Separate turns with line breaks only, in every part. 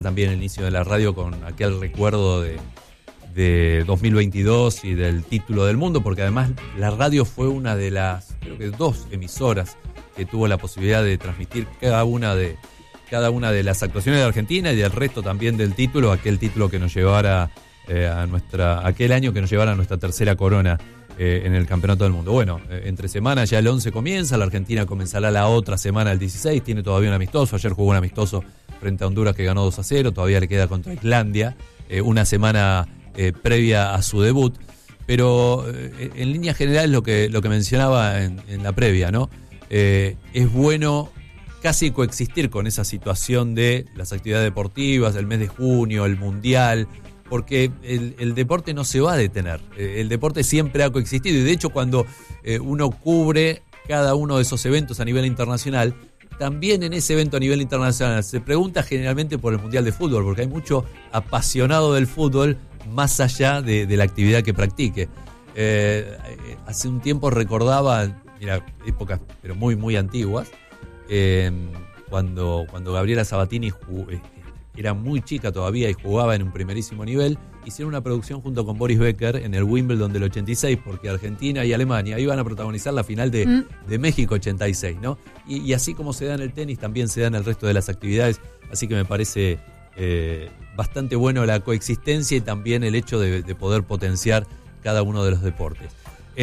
También el inicio de la radio con aquel recuerdo de 2022 y del título del mundo, porque además la radio fue una de las, creo que 2 emisoras que tuvo la posibilidad de transmitir cada una de las actuaciones de Argentina y del resto también del título, aquel título que nos llevara aquel año que nos llevara a nuestra tercera corona en el Campeonato del Mundo. Bueno, entre semanas ya el 11 comienza, la Argentina comenzará la otra semana el 16, tiene todavía un amistoso, ayer jugó un amistoso frente a Honduras que ganó 2-0, todavía le queda contra Islandia, una semana previa a su debut, pero en líneas generales lo que mencionaba en la previa, ¿no? Es bueno casi coexistir con esa situación de las actividades deportivas, el mes de junio, el mundial, porque el deporte no se va a detener, el deporte siempre ha coexistido y de hecho cuando uno cubre cada uno de esos eventos a nivel internacional, también en ese evento a nivel internacional se pregunta generalmente por el Mundial de Fútbol, porque hay mucho apasionado del fútbol más allá de la actividad que practique. Hace un tiempo recordaba, mira, épocas pero muy muy antiguas, cuando Gabriela Sabatini era muy chica todavía y jugaba en un primerísimo nivel, hicieron una producción junto con Boris Becker en el Wimbledon del 86, porque Argentina y Alemania iban a protagonizar la final de México 86, ¿no? Y así como se da en el tenis, también se da en el resto de las actividades, así que me parece bastante bueno la coexistencia y también el hecho de poder potenciar cada uno de los deportes.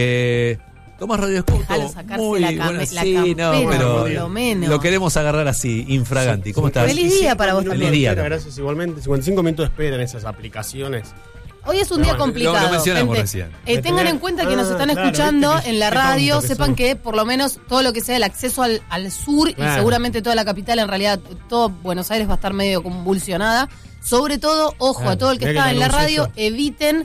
Tomás Radio Escuto, muy bueno, sí, no, pero lo queremos agarrar así, infraganti. ¿Cómo estás?
Feliz día para vos también.
Feliz día.
Gracias, igualmente. 55 minutos de espera en esas aplicaciones.
Hoy es un día complicado.
Lo mencionamos recién.
Tengan en cuenta que nos están escuchando en la radio, sepan que por lo menos todo lo que sea el acceso al sur y seguramente toda la capital, en realidad todo Buenos Aires va a estar medio convulsionada. Sobre todo, ojo, a todo el que está en la radio, eviten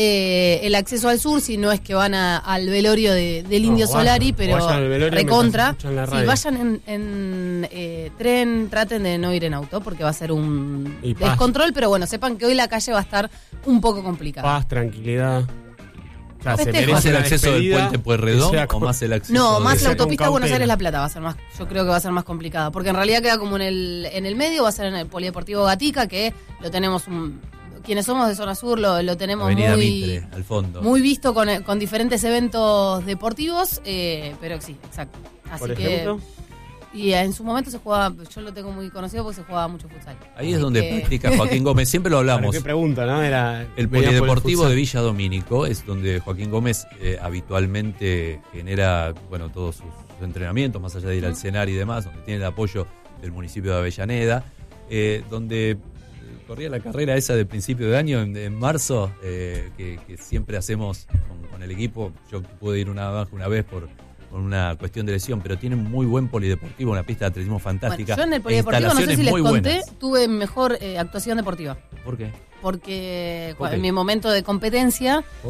el acceso al sur, si no es que van al velorio del Indio Solari, pero recontra. Si vayan en tren, traten de no ir en auto, porque va a ser un descontrol, pero bueno, sepan que hoy la calle va a estar un poco complicada.
Paz, tranquilidad.
¿Más el acceso del puente Pueyrredón o más el acceso?
No, más la autopista Buenos Aires-La Plata va a ser más, yo creo que va a ser más complicada, porque en realidad queda como en el medio, va a ser en el Polideportivo Gatica, que lo tenemos quienes somos de zona sur lo tenemos
Avenida Mitre, al fondo.
Muy visto con diferentes eventos deportivos, pero sí, exacto. Así
¿Por ejemplo?
Y en su momento se jugaba, yo lo tengo muy conocido porque se jugaba mucho futsal.
Ahí es donde practica Joaquín Gómez, siempre lo hablamos.
¿Qué pregunta, no?
El Polideportivo de Villa Domínico es donde Joaquín Gómez habitualmente genera, bueno, todos sus entrenamientos, más allá de ir al CENAR y demás, donde tiene el apoyo del municipio de Avellaneda, donde corría la carrera esa de principio de año en marzo, que siempre hacemos con el equipo. Yo pude ir una vez por una cuestión de lesión, pero tienen muy buen polideportivo, una pista de atletismo fantástica.
Bueno, yo en el polideportivo, no sé si les conté, tuve mejor actuación deportiva.
¿Por qué?
Porque en mi momento de competencia, no.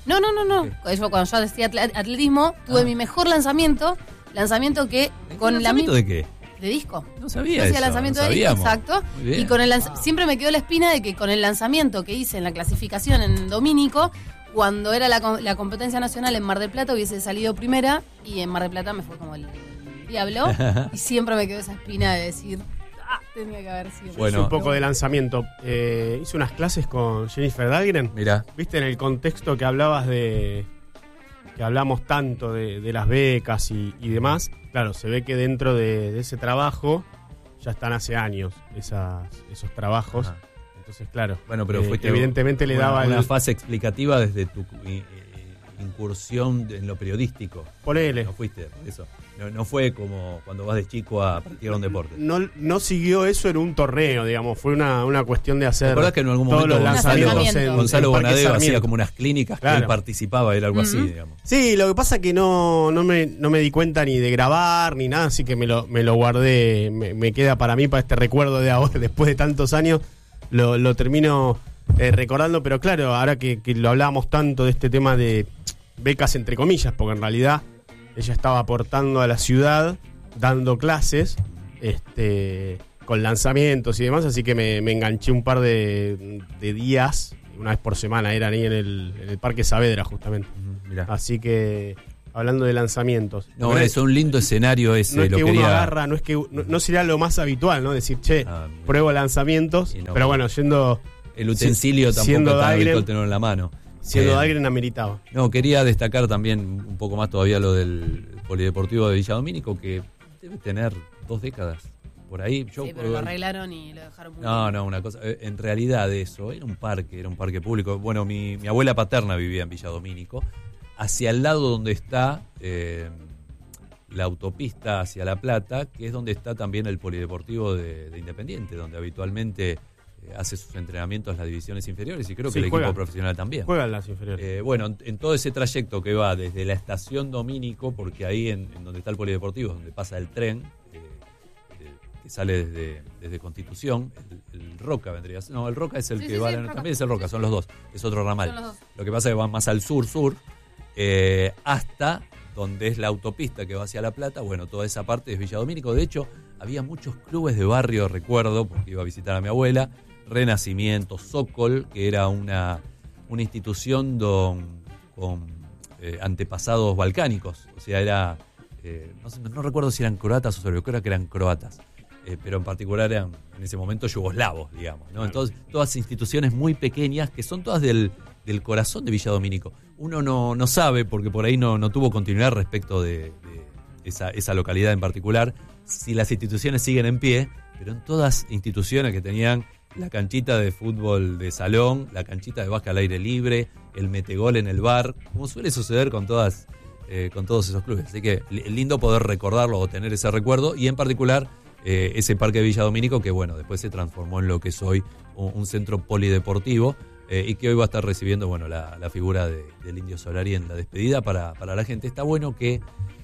Eso, cuando yo hacía atletismo, tuve mi mejor lanzamiento que con la misma.
¿De qué?
De disco.
No sabía
eso.
Lanzamiento
de disco, exacto. Y con siempre me quedó la espina de que con el lanzamiento que hice en la clasificación en Domínico, cuando era la competencia nacional en Mar del Plata, hubiese salido primera, y en Mar del Plata me fue como el diablo. Y siempre me quedó esa espina de decir, tenía que haber sido.
Bueno, un poco de lanzamiento. Hice unas clases con Jennifer Dahlgren.
Mirá.
Viste, en el contexto que hablabas que hablamos tanto de las becas y demás, claro, se ve que dentro de ese trabajo ya están hace años esos trabajos. Ajá. Entonces, claro,
bueno, pero
evidentemente le daba
una fase explicativa desde tu incursión en lo periodístico.
Ponele.
No fuiste eso. No fue como cuando vas de chico a practicar un deporte.
No siguió eso en un torneo, digamos. Fue una cuestión de hacer.
¿Te acuerdas que en algún momento
todos los lanzamientos
Gonzalo Bonadeo hacía como unas clínicas, claro, que él participaba, era algo así, digamos?
Sí, lo que pasa es que no me di cuenta ni de grabar ni nada, así que me lo guardé. Me queda para mí, para este recuerdo de ahora, después de tantos años, lo termino recordando. Pero claro, ahora que lo hablábamos tanto de este tema de becas entre comillas, porque en realidad ella estaba aportando a la ciudad, dando clases, con lanzamientos y demás, así que me enganché un par de días, una vez por semana, eran ahí en el Parque Saavedra justamente. Mirá. Así que hablando de lanzamientos.
No, es un lindo escenario ese.
No es que
lo
uno
quería...
agarra, no sería lo más habitual, ¿no? Decir, pruebo lanzamientos,
no,
pero bueno, yendo...
El utensilio tampoco es tan habitual tenerlo en la mano.
Siendo Dahlgren ameritaba.
No, quería destacar también un poco más todavía lo del Polideportivo de Villa Domínico, que debe tener 2 décadas por ahí.
Sí, pero lo arreglaron y lo dejaron muy
No, una cosa. En realidad eso, era un parque público. Bueno, mi abuela paterna vivía en Villa Domínico. Hacia el lado donde está la autopista hacia La Plata, que es donde está también el Polideportivo de Independiente, donde habitualmente hace sus entrenamientos las divisiones inferiores y creo que el equipo profesional también.
Juegan las inferiores.
Bueno, en todo ese trayecto que va desde la estación Domínico, porque ahí en donde está el Polideportivo es donde pasa el tren, que sale desde Constitución, el Roca vendría a ser. No, el Roca es el que va, también es el Roca, son los dos, es otro ramal. Lo que pasa es que van más al sur, hasta donde es la autopista que va hacia La Plata. Bueno, toda esa parte es Villa Domínico. De hecho, había muchos clubes de barrio, recuerdo, porque iba a visitar a mi abuela. Renacimiento, Sokol, que era una institución con antepasados balcánicos. O sea, era... no recuerdo si eran croatas o serbios, creo que eran croatas. Pero en particular eran en ese momento yugoslavos, digamos, ¿no? Entonces, todas instituciones muy pequeñas que son todas del corazón de Villa Domínico. Uno no sabe, porque por ahí no tuvo continuidad respecto de esa localidad en particular, si las instituciones siguen en pie, pero en todas instituciones que tenían la canchita de fútbol de salón, la canchita de básquet al aire libre, el metegol en el bar, como suele suceder con todos esos clubes. Así que lindo poder recordarlo o tener ese recuerdo, y en particular ese parque de Villa Domínico, que bueno, después se transformó en lo que es hoy un centro polideportivo, y que hoy va a estar recibiendo la figura del Indio Solari en la despedida para la gente. Está bueno que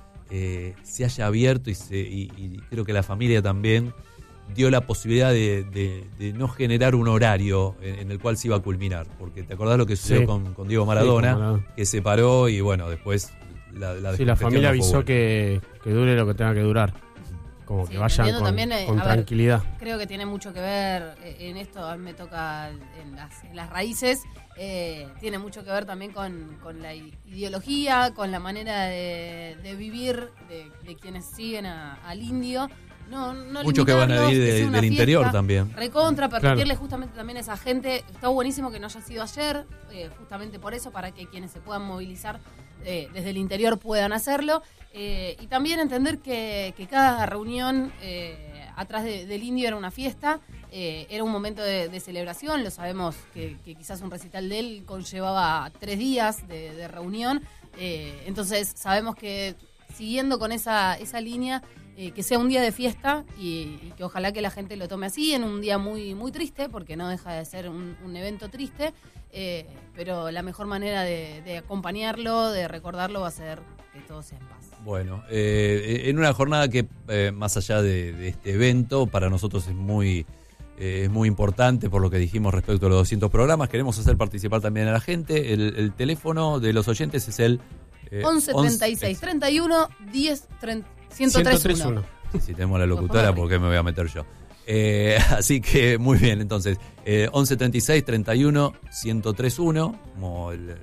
se haya abierto y creo que la familia también dio la posibilidad de no generar un horario en el cual se iba a culminar, porque te acordás lo que sucedió con Diego Maradona, que se paró y bueno, después
la familia avisó que dure lo que tenga que durar, como que vayan con tranquilidad.
Creo que tiene mucho que ver en esto, a mí me toca en las raíces, tiene mucho que ver también con la ideología, con la manera de vivir de quienes siguen al indio. No
muchos que van a ir del interior también.
Recontra, permitirle justamente también a esa gente. Está buenísimo que no haya sido ayer, justamente por eso, para que quienes se puedan movilizar desde el interior puedan hacerlo. Y también entender que cada reunión atrás del indio era una fiesta, era un momento de celebración. Lo sabemos que quizás un recital de él conllevaba 3 días de reunión. Entonces sabemos que siguiendo con esa línea, que sea un día de fiesta y que ojalá que la gente lo tome así, en un día muy, muy triste, porque no deja de ser un evento triste, pero la mejor manera de acompañarlo, de recordarlo, va a ser que todo sea en paz.
Bueno, en una jornada que más allá de este evento, para nosotros es muy importante por lo que dijimos respecto a los 200 programas. Queremos hacer participar también a la gente. El teléfono de los oyentes es el
11 36 31 10 1031.
Si tenemos la locutora, ¿por qué me voy a meter yo? Así que muy bien, entonces 11 36 31 1031, como el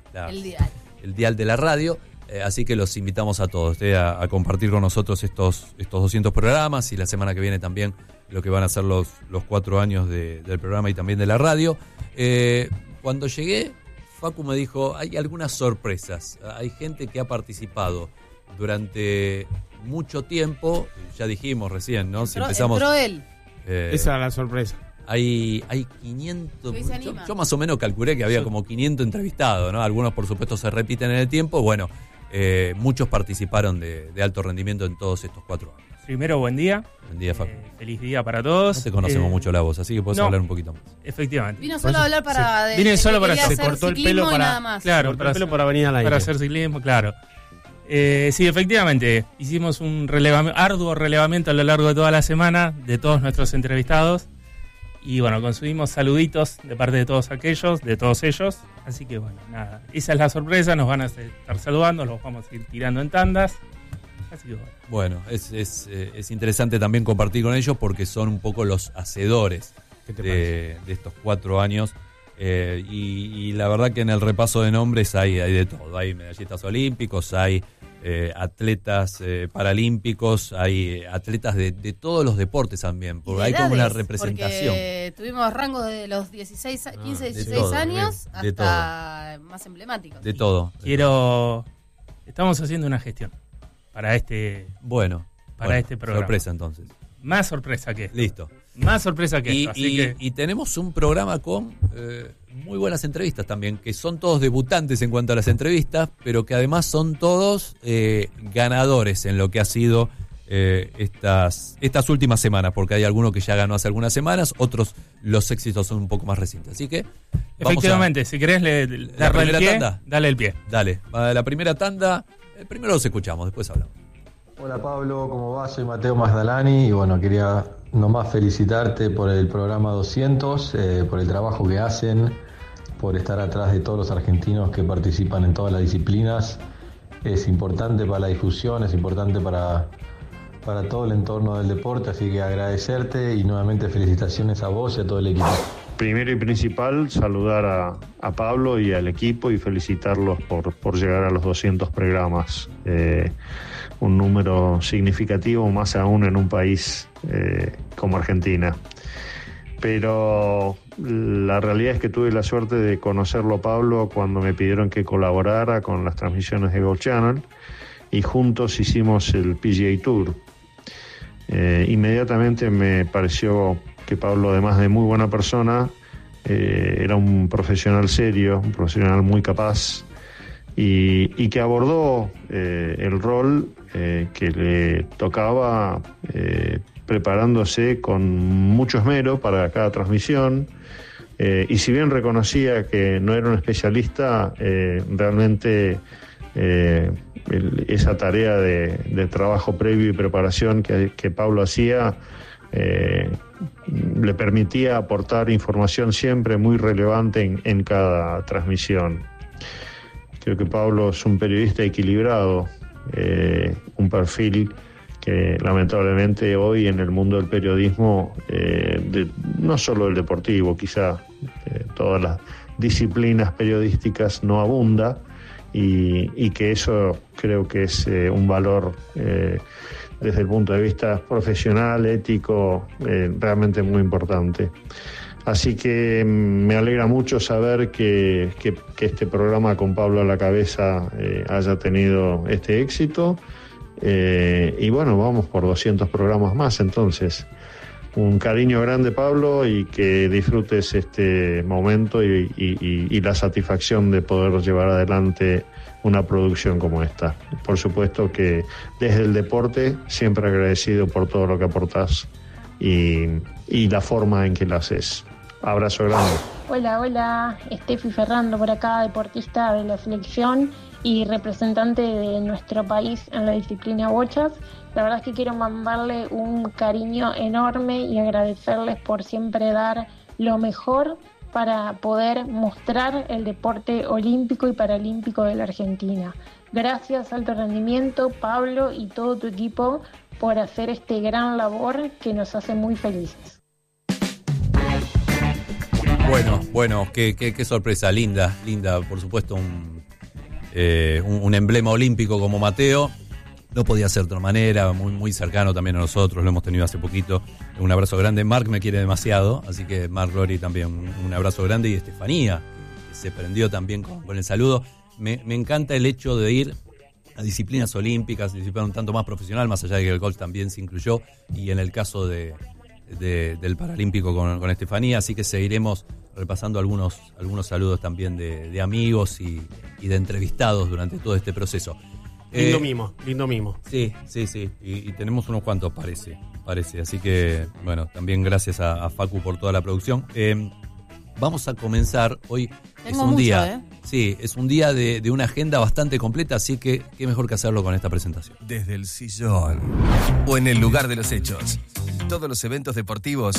dial de la radio. Así que los invitamos a todos a compartir con nosotros estos 200 programas, y la semana que viene también lo que van a ser los 4 años del programa y también de la radio. Cuando llegué, Facu me dijo, hay algunas sorpresas, hay gente que ha participado durante mucho tiempo, ya dijimos recién, ¿no? Si empezamos,
entró él.
Esa era la sorpresa.
Hay 500, yo más o menos calculé que había como 500 entrevistados, ¿no? Algunos por supuesto se repiten en el tiempo, bueno, muchos participaron de alto rendimiento en todos estos 4 años.
Primero, buen día.
Buen día, Facu.
Feliz día para todos.
No te conocemos mucho la voz, así que podés hablar un poquito más.
Efectivamente.
Vino solo a hablar para...
se cortó el pelo para venir al aire.
Para hacer ciclismo, claro. Sí, efectivamente, hicimos un arduo relevamiento a lo largo de toda la semana de todos nuestros entrevistados, y bueno, conseguimos saluditos de parte de todos ellos, así que bueno, nada, esa es la sorpresa, nos van a estar saludando, los vamos a ir tirando en tandas, así que
bueno. Es interesante también compartir con ellos porque son un poco los hacedores de estos 4 años. Y la verdad que en el repaso de nombres hay de todo. Hay medallistas olímpicos, hay atletas paralímpicos, hay atletas de todos los deportes también, porque hay como una representación.
Porque tuvimos rangos de los 15, 16 años hasta más emblemáticos.
De todo.
Estamos haciendo una gestión para este programa.
Sorpresa entonces.
Más sorpresa que esto.
Listo.
Más sorpresa que esto.
Y tenemos un programa con muy buenas entrevistas también, que son todos debutantes en cuanto a las entrevistas, pero que además son todos ganadores en lo que ha sido estas últimas semanas, porque hay alguno que ya ganó hace algunas semanas, otros los éxitos son un poco más recientes. Así que
efectivamente, si querés darle el pie,
tanda.
dale el pie.
Dale, para la primera tanda, primero los escuchamos, después hablamos.
Hola Pablo, ¿cómo va? Soy Mateo Magdalani y bueno, quería nomás felicitarte por el programa 200, por el trabajo que hacen, por estar atrás de todos los argentinos que participan en todas las disciplinas. Es importante para la difusión, es importante para todo el entorno del deporte, así que agradecerte y nuevamente felicitaciones a vos y a todo el equipo.
Primero y principal, saludar a Pablo y al equipo y felicitarlos por llegar a los 200 programas. Un número significativo, más aún en un país como Argentina. Pero la realidad es que tuve la suerte de conocerlo a Pablo cuando me pidieron que colaborara con las transmisiones de Golf Channel y juntos hicimos el PGA Tour. Inmediatamente me pareció que Pablo, además de muy buena persona, era un profesional serio, un profesional muy capaz y que abordó el rol que le tocaba preparándose con mucho esmero para cada transmisión, y si bien reconocía que no era un especialista, realmente esa tarea de trabajo previo y preparación que Pablo hacía le permitía aportar información siempre muy relevante en cada transmisión. Creo que Pablo es un periodista equilibrado, un perfil que lamentablemente hoy en el mundo del periodismo, no solo el deportivo, quizá todas las disciplinas periodísticas no abunda, y que eso creo que es un valor desde el punto de vista profesional, ético, realmente muy importante. Así que me alegra mucho saber que este programa con Pablo a la cabeza haya tenido este éxito. Y bueno, vamos por 200 programas más, entonces. Un cariño grande, Pablo, y que disfrutes este momento y la satisfacción de poder llevar adelante una producción como esta. Por supuesto que desde el deporte siempre agradecido por todo lo que aportás y la forma en que lo haces. Abrazo grande.
Hola, Estefi Ferrando por acá, deportista de la selección y representante de nuestro país en la disciplina bochas. La verdad es que quiero mandarle un cariño enorme y agradecerles por siempre dar lo mejor para poder mostrar el deporte olímpico y paralímpico de la Argentina. Gracias, Alto Rendimiento, Pablo y todo tu equipo por hacer este gran labor que nos hace muy felices.
Bueno, qué sorpresa, linda, por supuesto, un emblema olímpico como Mateo. No podía ser de otra manera, muy cercano también a nosotros, lo hemos tenido hace poquito. Un abrazo grande. Marc me quiere demasiado, así que Marc Rory también un abrazo grande. Y Estefanía, que se prendió también con el saludo. Me encanta el hecho de ir a disciplinas olímpicas, disciplina un tanto más profesional, más allá de que el golf también se incluyó, y en el caso del Paralímpico con Estefanía, así que seguiremos repasando algunos saludos también de amigos y de entrevistados durante todo este proceso.
Lindo mimo.
Sí, y tenemos unos cuantos, parece, así que, bueno, también gracias a Facu por toda la producción. Vamos a comenzar, hoy es un día, sí, es un día de una agenda bastante completa, así que qué mejor que hacerlo con esta presentación.
Desde el sillón o en el lugar de los hechos, todos los eventos deportivos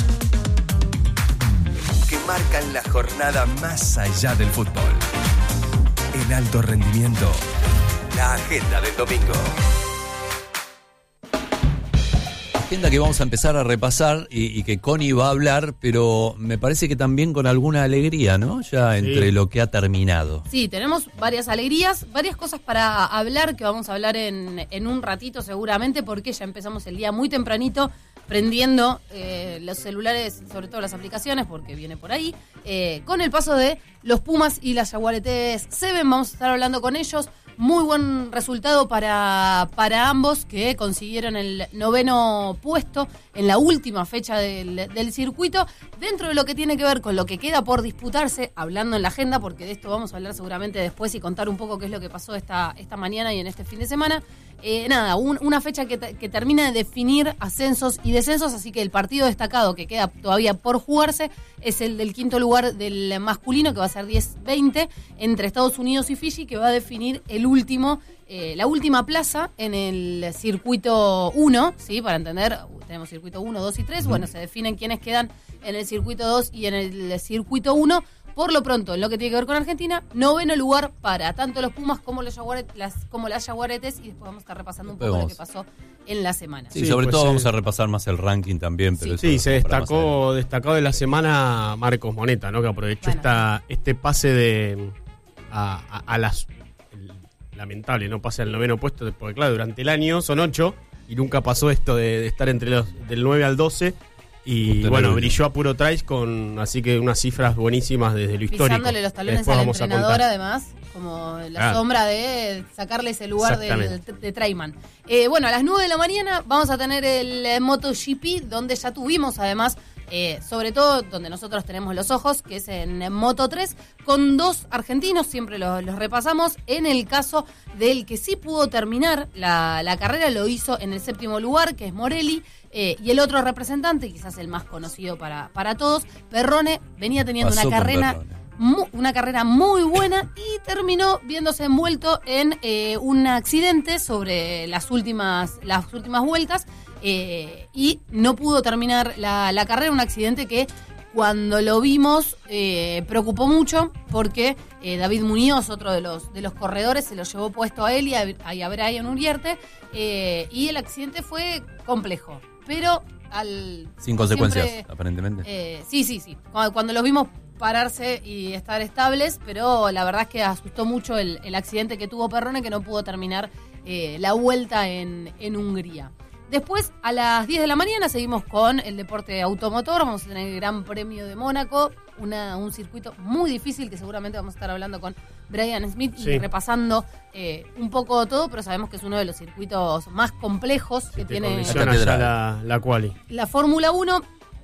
que marcan la jornada más allá del fútbol. El alto rendimiento, la agenda del domingo.
agenda que vamos a empezar a repasar y que Connie va a hablar, pero me parece que también con alguna alegría, ¿no? Ya entre lo que ha terminado. Sí, tenemos varias alegrías, varias cosas para hablar, que vamos a hablar en un ratito seguramente, porque ya empezamos el día muy tempranito, prendiendo los celulares, sobre todo las aplicaciones, porque viene por ahí, con el paso de los Pumas y las Jaguaretes 7. Vamos a estar hablando con ellos. Muy buen resultado para ambos, que consiguieron el 9º puesto en la última fecha del circuito, dentro de lo que tiene que ver con lo que queda por disputarse, hablando en la agenda, porque de esto vamos a hablar seguramente después y contar un poco qué es lo que pasó esta mañana y en este fin de semana. Una fecha que termina de definir ascensos y descensos, así que el partido destacado que queda todavía por jugarse es el del quinto lugar del masculino, que va a ser 10-20, entre Estados Unidos y Fiji, que va a definir la última plaza en el circuito 1, ¿sí? Para entender, tenemos circuito 1, 2 y 3, bueno, se definen quiénes quedan en el circuito 2 y en el circuito 1. Por lo pronto, en lo que tiene que ver con Argentina, 9º lugar para tanto los Pumas como las Jaguaretes, y después vamos a estar repasando un poco lo que pasó en la semana. Sí, sobre todo vamos a repasar más el ranking también. Pero
sí, se destacó de la semana Marcos Moneta, ¿no? Que aprovechó este pase a las... Lamentable, no pase al 9º puesto, porque claro, durante el año son 8 y nunca pasó esto de estar entre del 9 al 12. Y bueno, brilló a puro tries así que unas cifras buenísimas desde lo histórico.
Pisándole los talones al entrenador, además, como la sombra de sacarle ese lugar de Trayman. Bueno, a las 9 de la mañana vamos a tener el MotoGP, donde ya tuvimos además, sobre todo donde nosotros tenemos los ojos, que es en Moto3, con 2 argentinos, siempre los repasamos. En el caso del que sí pudo terminar la carrera, lo hizo en el 7º lugar, que es Morelli. Y el otro representante, quizás el más conocido para todos, Perrone, venía teniendo una carrera muy buena y terminó viéndose envuelto en un accidente sobre las últimas vueltas, y no pudo terminar la carrera. Un accidente que cuando lo vimos preocupó mucho, porque David Muñoz, otro de los corredores, se lo llevó puesto a él y a Brian Uriarte, y el accidente fue complejo. Pero sin consecuencias, aparentemente. Sí. Cuando los vimos pararse y estar estables, pero la verdad es que asustó mucho el accidente que tuvo Perrone, que no pudo terminar la vuelta en Hungría. Después, a las 10 de la mañana, seguimos con el deporte automotor. Vamos a tener el Gran Premio de Mónaco, un circuito muy difícil, que seguramente vamos a estar hablando con Brian Smith y repasando un poco todo, pero sabemos que es uno de los circuitos más complejos que tiene
la quali.
La Fórmula 1,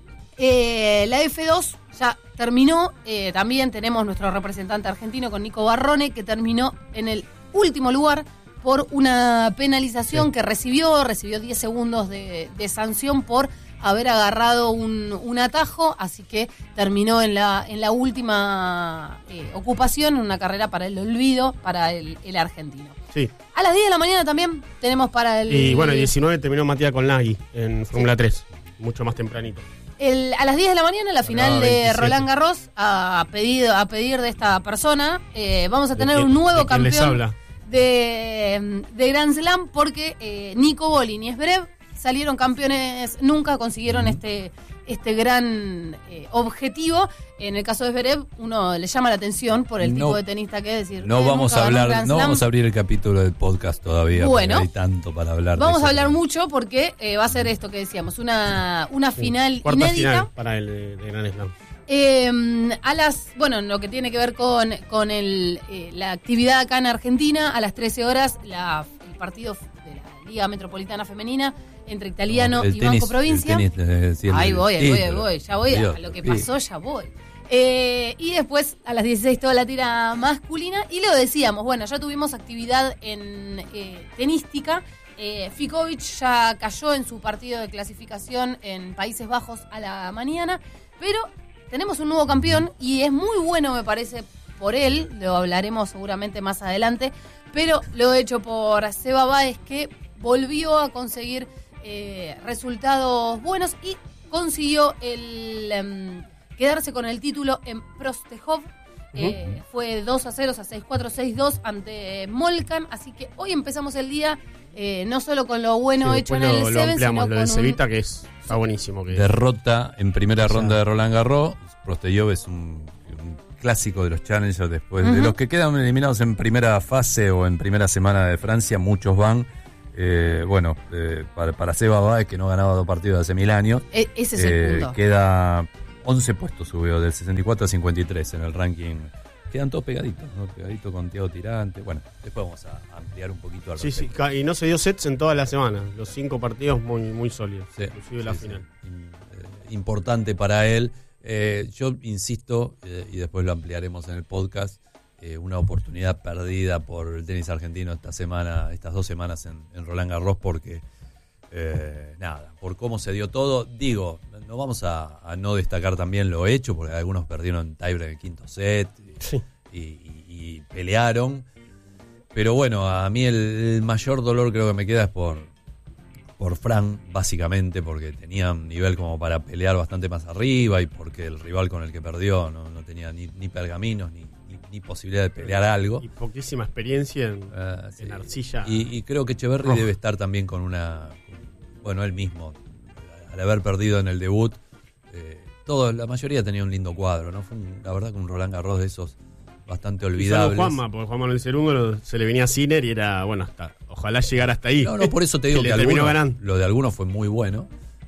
la F2 ya terminó. También tenemos nuestro representante argentino con Nico Barrone, que terminó en el último lugar por una penalización que recibió 10 segundos de sanción por haber agarrado un atajo, así que terminó en la última ocupación, en una carrera para el olvido para el argentino.
Sí.
A las 10 de la mañana también tenemos para el...
Y bueno, el 19 terminó Matías Colnaghi en Fórmula 3, mucho más tempranito.
A las 10 de la mañana, la final de Roland Garros, a pedir de esta persona, vamos a tener un nuevo campeón. Les habla? De Grand Slam, porque Nico Bolin y Zverev salieron campeones, nunca consiguieron este gran objetivo. En el caso de Zverev, uno le llama la atención por el tipo de tenista que es decir.
No vamos a abrir el capítulo del podcast todavía, porque hay tanto para hablar.
Vamos a hablar mucho, porque va a ser esto que decíamos, una final
cuarta
inédita.
Final para el Grand Slam.
Lo que tiene que ver con la actividad acá en Argentina, a las 13 horas, el partido de la Liga Metropolitana Femenina entre Italiano y Banco Provincia. Ahí voy, ya voy, a lo que pasó ya voy. Y después a las 16 toda la tira masculina, y lo decíamos, bueno, ya tuvimos actividad en tenística. Ficovich ya cayó en su partido de clasificación en Países Bajos a la mañana, pero tenemos un nuevo campeón y es muy bueno, me parece, por él. Lo hablaremos seguramente más adelante, pero lo hecho por Seba Báez, que volvió a conseguir resultados buenos y consiguió quedarse con el título en Prostejov. Fue 2-0, 6-4, 6-2 ante Molcan, así que hoy empezamos el día no solo con lo bueno hecho en el
lo
Seven,
ampliamos,
sino
lo del
con
Sevilla, que está buenísimo. Que
derrota en primera ronda de Roland Garros. Prosteyov es un clásico de los Challengers después. De los que quedan eliminados en primera fase o en primera semana de Francia, muchos van. Para Seba Báez, que no ganaba 2 partidos hace 1000 años.
Ese es el punto.
Queda 11 puestos, subió del 64 a 53 en el ranking. Quedan todos pegaditos, ¿no? Pegadito con Thiago Tirante. Bueno, después vamos a ampliar un poquito al respecto.
Sí, y no se dio sets en toda la semana. Los 5 partidos muy, muy sólidos, inclusive la final.
Importante para él. Yo insisto, y después lo ampliaremos en el podcast, una oportunidad perdida por el tenis argentino estas 2 semanas en Roland Garros, porque por cómo se dio todo. Digo, no vamos a no destacar también lo hecho, porque algunos perdieron tiebreak en el quinto set y pelearon. Pero bueno, a mí el mayor dolor creo que me queda es por Fran, básicamente, porque tenía un nivel como para pelear bastante más arriba y porque el rival con el que perdió no tenía ni pergaminos ni posibilidad de pelear algo.
Y poquísima experiencia en arcilla.
Y creo que Echeverry debe estar también con él mismo, al haber perdido en el debut, la mayoría tenía un lindo cuadro, ¿no? Fue la verdad que un Roland Garros de esos bastante olvidables.
Y solo porque Juan Manuel Cerúndolo se le venía Sinner y era, ojalá llegara hasta ahí.
No, por eso te digo que
terminó ganando.
Lo de algunos fue muy bueno.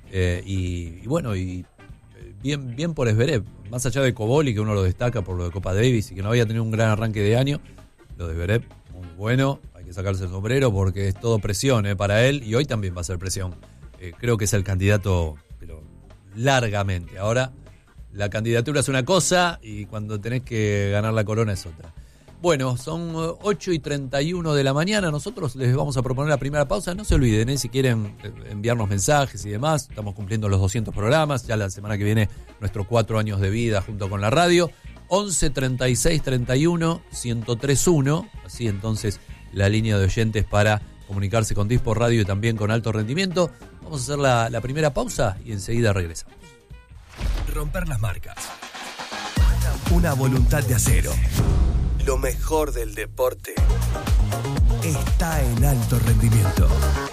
Bien por Zverev. Más allá de Koboli, que uno lo destaca por lo de Copa Davis y que no había tenido un gran arranque de año, lo de Zverev, muy bueno. Hay que sacarse el sombrero porque es todo presión para él, y hoy también va a ser presión. Creo que es el candidato, pero largamente. Ahora, la candidatura es una cosa y cuando tenés que ganar la corona es otra. Bueno, son 8:31 de la mañana. Nosotros les vamos a proponer la primera pausa. No se olviden, si quieren enviarnos mensajes y demás. Estamos cumpliendo los 200 programas. Ya la semana que viene, nuestros 4 años de vida junto con la radio. 11 36 31 1031. Así entonces, la línea de oyentes para comunicarse con Dispor Radio y también con Alto Rendimiento. Vamos a hacer la primera pausa y enseguida regresamos.
Romper las marcas. Una voluntad de acero. Lo mejor del deporte está en Alto Rendimiento.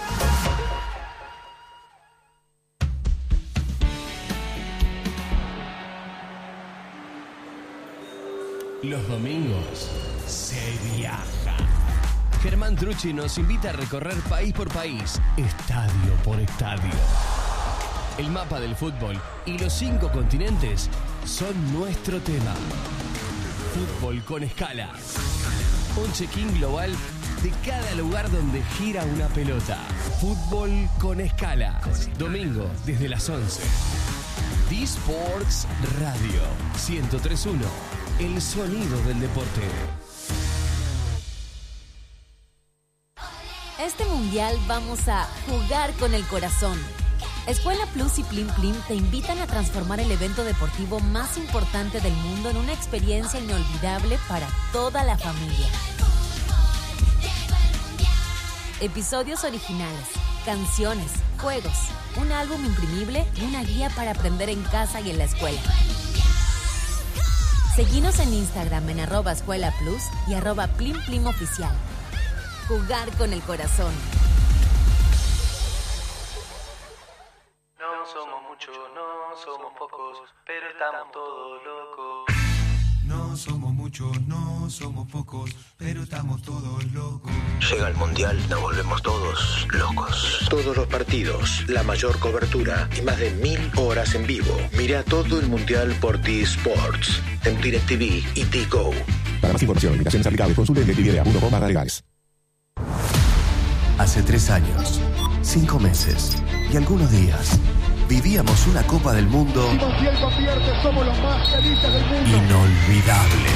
Los domingos se viaja. Germán Trucci nos invita a recorrer país por país, estadio por estadio. El mapa del fútbol y los 5 continentes son nuestro tema. Fútbol con escala. Un check-in global de cada lugar donde gira una pelota. Fútbol con escala. Domingo desde las 11. D-Sports Radio 103.1. El sonido del deporte.
Este mundial vamos a jugar con el corazón. Escuela Plus y Plim Plim te invitan a transformar el evento deportivo más importante del mundo en una experiencia inolvidable para toda la familia. Episodios originales, canciones, juegos, un álbum imprimible y una guía para aprender en casa y en la escuela. Seguinos en Instagram en @escuelaplus y @plimplimoficial. Jugar con el corazón.
No somos muchos, no somos pocos, pero estamos todos locos.
No somos muchos, no somos pocos, pero estamos todos locos.
Llega el Mundial, nos volvemos todos locos. Todos los partidos, la mayor cobertura y más de 1000 horas en vivo. Mira todo el Mundial por T-Sports, en DirecTV y T-Go.
Para más información, limitaciones aplicables, consulte DirecTV.com/legales.
Hace 3 años, 5 meses y algunos días, vivíamos una Copa del Mundo inolvidable.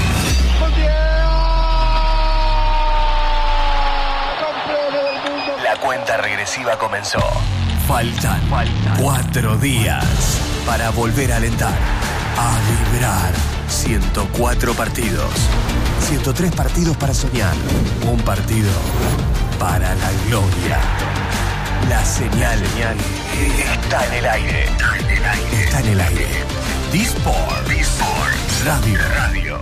La cuenta regresiva comenzó. Faltan 4 días para volver a alentar, a vibrar. 104 partidos, 103 partidos para soñar, un partido para la gloria. La señal está en el aire. Está en el aire. D-Sport Radio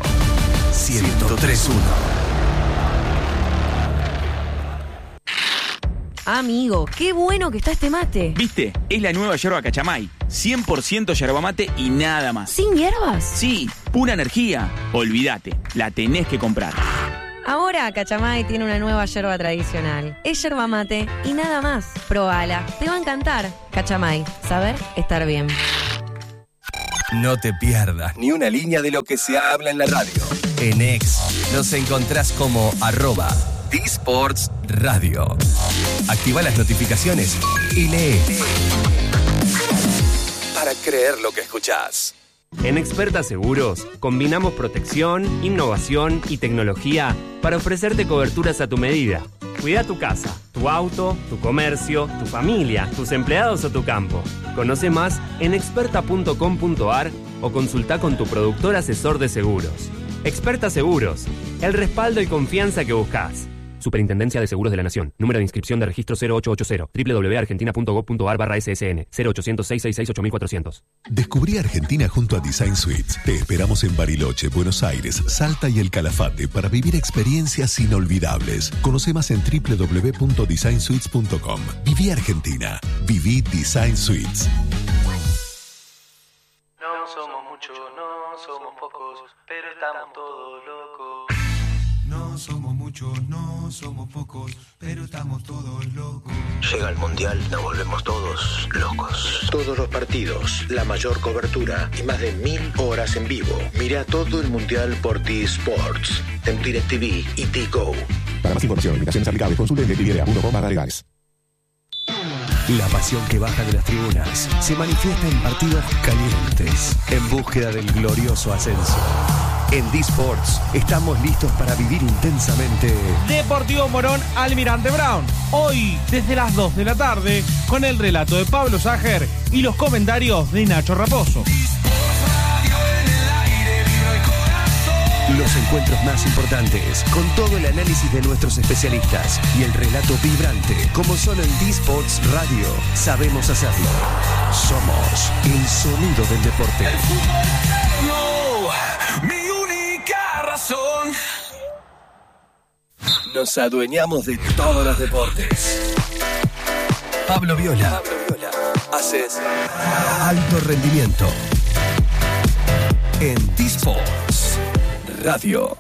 103.1.
Amigo, qué bueno que está este mate.
¿Viste? Es la nueva yerba Cachamay. 100% yerba mate y nada más.
¿Sin hierbas?
Sí, pura energía. Olvídate, la tenés que comprar.
Ahora Cachamay tiene una nueva yerba tradicional. Es yerba mate y nada más. Probala, te va a encantar. Cachamay, saber estar bien.
No te pierdas ni una línea de lo que se habla en la radio. En X nos encontrás como @dSportsRadio. Activa las notificaciones y lee. Para creer lo que escuchás.
En Experta Seguros, combinamos protección, innovación y tecnología para ofrecerte coberturas a tu medida. Cuida tu casa, tu auto, tu comercio, tu familia, tus empleados o tu campo. Conoce más en experta.com.ar o consulta con tu productor asesor de seguros. Experta Seguros, el respaldo y confianza que buscas. Superintendencia de Seguros de la Nación. Número de inscripción de registro 0880. www.argentina.gov.ar/SSN. 0800-666-8400.
Descubrí Argentina junto a Design Suites. Te esperamos en Bariloche, Buenos Aires, Salta y El Calafate para vivir experiencias inolvidables. Conoce más en www.designsuites.com. Viví Argentina. Viví Design Suites.
No somos muchos, no somos pocos, pero estamos todos locos.
No somos muchos, no somos pocos, pero estamos todos locos.
Llega el Mundial, nos volvemos todos locos. Todos los partidos, la mayor cobertura y más de 1000 horas en vivo. Mira todo el Mundial por T-Sports, en DirecTV y T-Go.
Para más información, limitaciones aplicables, consulte en DirecTV.com/legales.
La pasión que baja de las tribunas se manifiesta en partidos calientes, en búsqueda del glorioso ascenso. En D-Sports estamos listos para vivir intensamente
Deportivo Morón Almirante Brown. Hoy, desde las 2 de la tarde, con el relato de Pablo Sager y los comentarios de Nacho Raposo.
Los encuentros más importantes, con todo el análisis de nuestros especialistas y el relato vibrante, como solo en D-Sports Radio sabemos hacerlo. Somos el sonido del deporte.
El fútbol eterno, mi única razón.
Nos adueñamos de todos los deportes. Pablo Viola. Haces alto rendimiento en D-Sports Radio.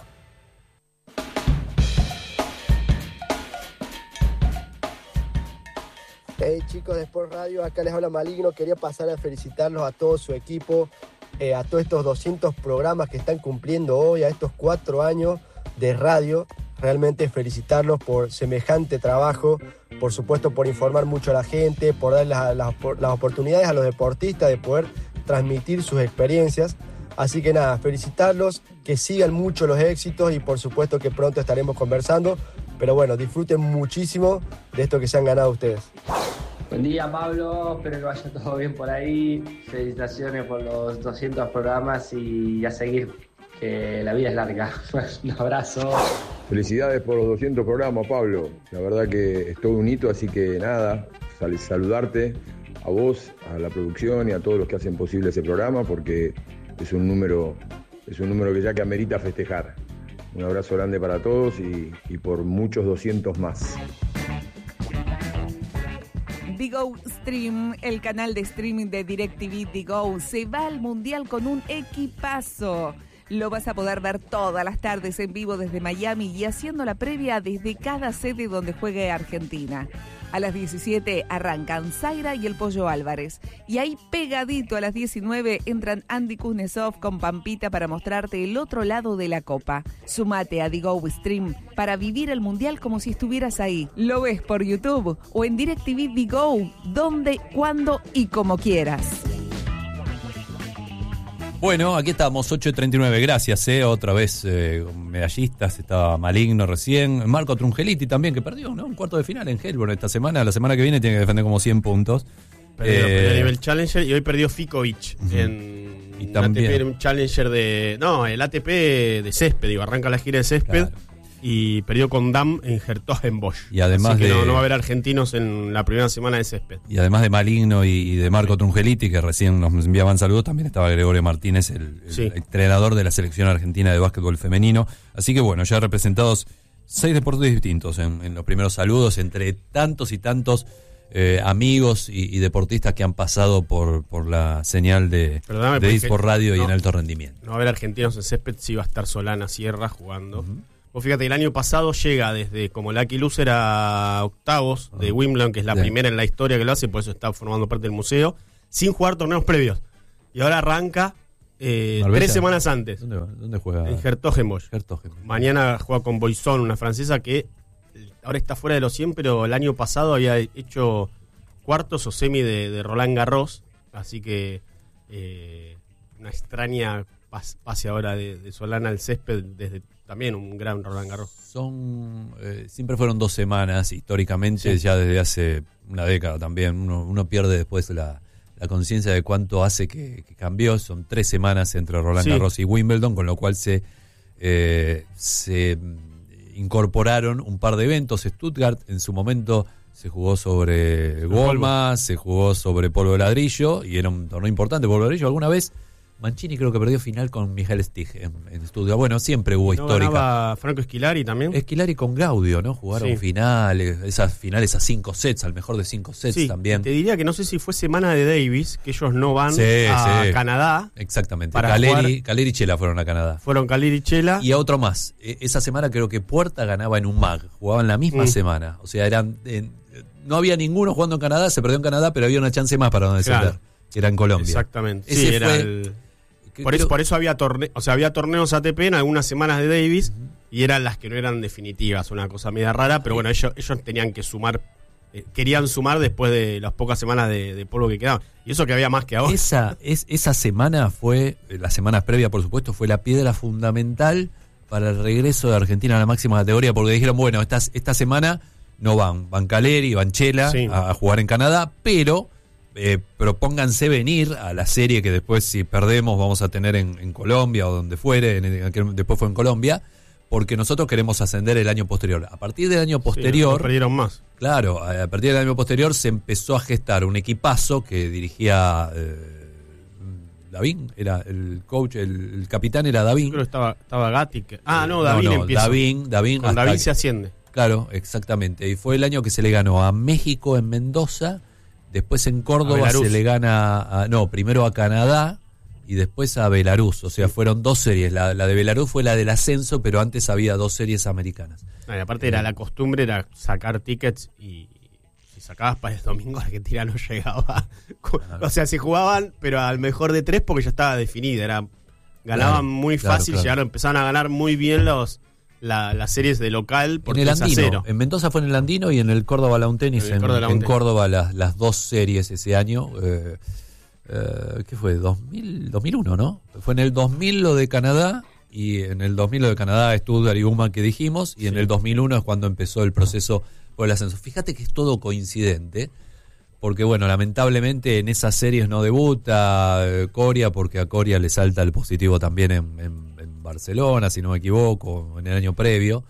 Hey chicos de Sport Radio, acá les habla Maligno. Quería pasar a felicitarlos a todo su equipo, a todos estos 200 programas que están cumpliendo hoy, a estos 4 años de radio. Realmente felicitarlos por semejante trabajo, por supuesto por informar mucho a la gente, por dar las oportunidades a los deportistas de poder transmitir sus experiencias. Así que nada, felicitarlos, que sigan mucho los éxitos y por supuesto que pronto estaremos conversando. Pero bueno, disfruten muchísimo de esto que se han ganado ustedes.
Buen día Pablo, espero que vaya todo bien por ahí. Felicitaciones por los 200 programas y a seguir, que la vida es larga. Un abrazo.
Felicidades por los 200 programas, Pablo. La verdad que es todo un hito, así que nada, saludarte a vos, a la producción y a todos los que hacen posible ese programa, porque es un número que ya que amerita festejar. Un abrazo grande para todos y por muchos 200 más.
Digo Stream, el canal de streaming de DirecTV Digo, se va al Mundial con un equipazo. Lo vas a poder ver todas las tardes en vivo desde Miami y haciendo la previa desde cada sede donde juegue Argentina. A las 17 arrancan Zaira y el Pollo Álvarez. Y ahí pegadito a las 19 entran Andy Kuznetsov con Pampita para mostrarte el otro lado de la copa. Sumate a Digo Stream para vivir el Mundial como si estuvieras ahí. Lo ves por YouTube o en DirecTV Digo, donde, cuando y como quieras.
Bueno, aquí estamos, 8:39, gracias, otra vez medallistas, estaba Maligno recién, Marco Trungeliti también, que perdió, ¿no? Un cuarto de final en Hellborn esta semana, la semana que viene tiene que defender como 100 puntos.
Perdió a nivel Challenger y hoy perdió Fikovic en
y también
ATP, un Challenger el ATP de césped, arranca la gira de césped. Claro. Y perdió con Dam en Hertogenbosch.
Y además
así que no va a haber argentinos en la primera semana de césped.
Y además de Maligno y de Marco Trungeliti, que recién nos enviaban saludos, también estaba Gregorio Martínez, el entrenador de la selección argentina de básquetbol femenino. Así que bueno, ya representados 6 deportes distintos en los primeros saludos, entre tantos y tantos amigos y deportistas que han pasado por la señal de eSport Radio y en alto rendimiento.
No va a haber argentinos en césped, sí va a estar Solana Sierra jugando. Vos fíjate, el año pasado llega desde como lucky loser a octavos de Wimbledon, que es la primera en la historia que lo hace, por eso está formando parte del museo, sin jugar torneos previos. Y ahora arranca 3 semanas antes.
¿Dónde juega?
En Hertogenbosch. Mañana juega con Boisson, una francesa que ahora está fuera de los 100, pero el año pasado había hecho cuartos o semi de Roland Garros. Así que una extraña pase ahora de Solana al césped desde también un gran Roland Garros.
Siempre fueron 2 semanas históricamente, ya desde hace una década también. Uno pierde después la conciencia de cuánto hace que cambió. Son 3 semanas entre Roland Garros y Wimbledon, con lo cual se incorporaron un par de eventos. Stuttgart en su momento se jugó sobre goma, se jugó sobre polvo de ladrillo y era un torneo importante. Polvo de ladrillo alguna vez Mancini creo que perdió final con Michael Stig en Stuttgart. Bueno, siempre hubo histórica.
¿Ganaba Franco Schillaci también?
Schillaci con Gaudio, ¿no? Jugaron finales, esas finales a 5 sets, al mejor de 5 sets también.
Te diría que no sé si fue semana de Davis, que ellos no van a Canadá.
Exactamente. Caleri y Chela fueron a Canadá.
Fueron Caleri y Chela.
Y a otro más. Esa semana creo que Puerta ganaba en un MAG. Jugaban la misma semana. O sea, no había ninguno jugando en Canadá, se perdió en Canadá, pero había una chance más para no descender, que era en Colombia.
Exactamente. Ese era por eso había torneos ATP en algunas semanas de Davis y eran las que no eran definitivas, una cosa media rara, pero bueno, ellos tenían que sumar, querían sumar después de las pocas semanas de polvo que quedaban. Y eso que había más que ahora.
Esa semana fue, las semanas previas por supuesto, fue la piedra fundamental para el regreso de Argentina a la máxima categoría, porque dijeron, bueno, esta semana no van Caleri, van Chela a jugar en Canadá, pero propónganse venir a la serie que después, si perdemos, vamos a tener en Colombia o donde fuere, después fue en Colombia, porque nosotros queremos ascender el año posterior. A partir del año posterior...
no perdieron más.
Claro, a partir del año posterior se empezó a gestar un equipazo que dirigía Davín, era el coach, el capitán era Davín.
Creo que estaba Gatti. Davín empieza.
Davín.
Con Davín se asciende.
Claro, exactamente. Y fue el año que se le ganó a México en Mendoza. Después en Córdoba se le gana primero a Canadá y después a Belarus. O sea, fueron 2 series. La de Belarus fue la del ascenso, pero antes había 2 series americanas.
Y aparte la costumbre era sacar tickets y si sacabas para el domingo Argentina no llegaba. O sea, se jugaban, pero al mejor de 3 porque ya estaba definida. Ganaban muy fácil, empezaron a ganar muy bien las series de local porque
en el Andino, en Mendoza fue en el Andino y en el Córdoba Lawn Tennis en Córdoba las 2 series ese año. ¿Qué fue? 2001, ¿no? Fue en el 2000 lo de Canadá y en el 2000 lo de Canadá, Stuttgart y Uma que dijimos, y en el 2001 es cuando empezó el proceso por el ascenso. Fíjate que es todo coincidente, porque bueno, lamentablemente en esas series no debuta Coria, porque a Coria le salta el positivo también en Barcelona, si no me equivoco, en el año previo,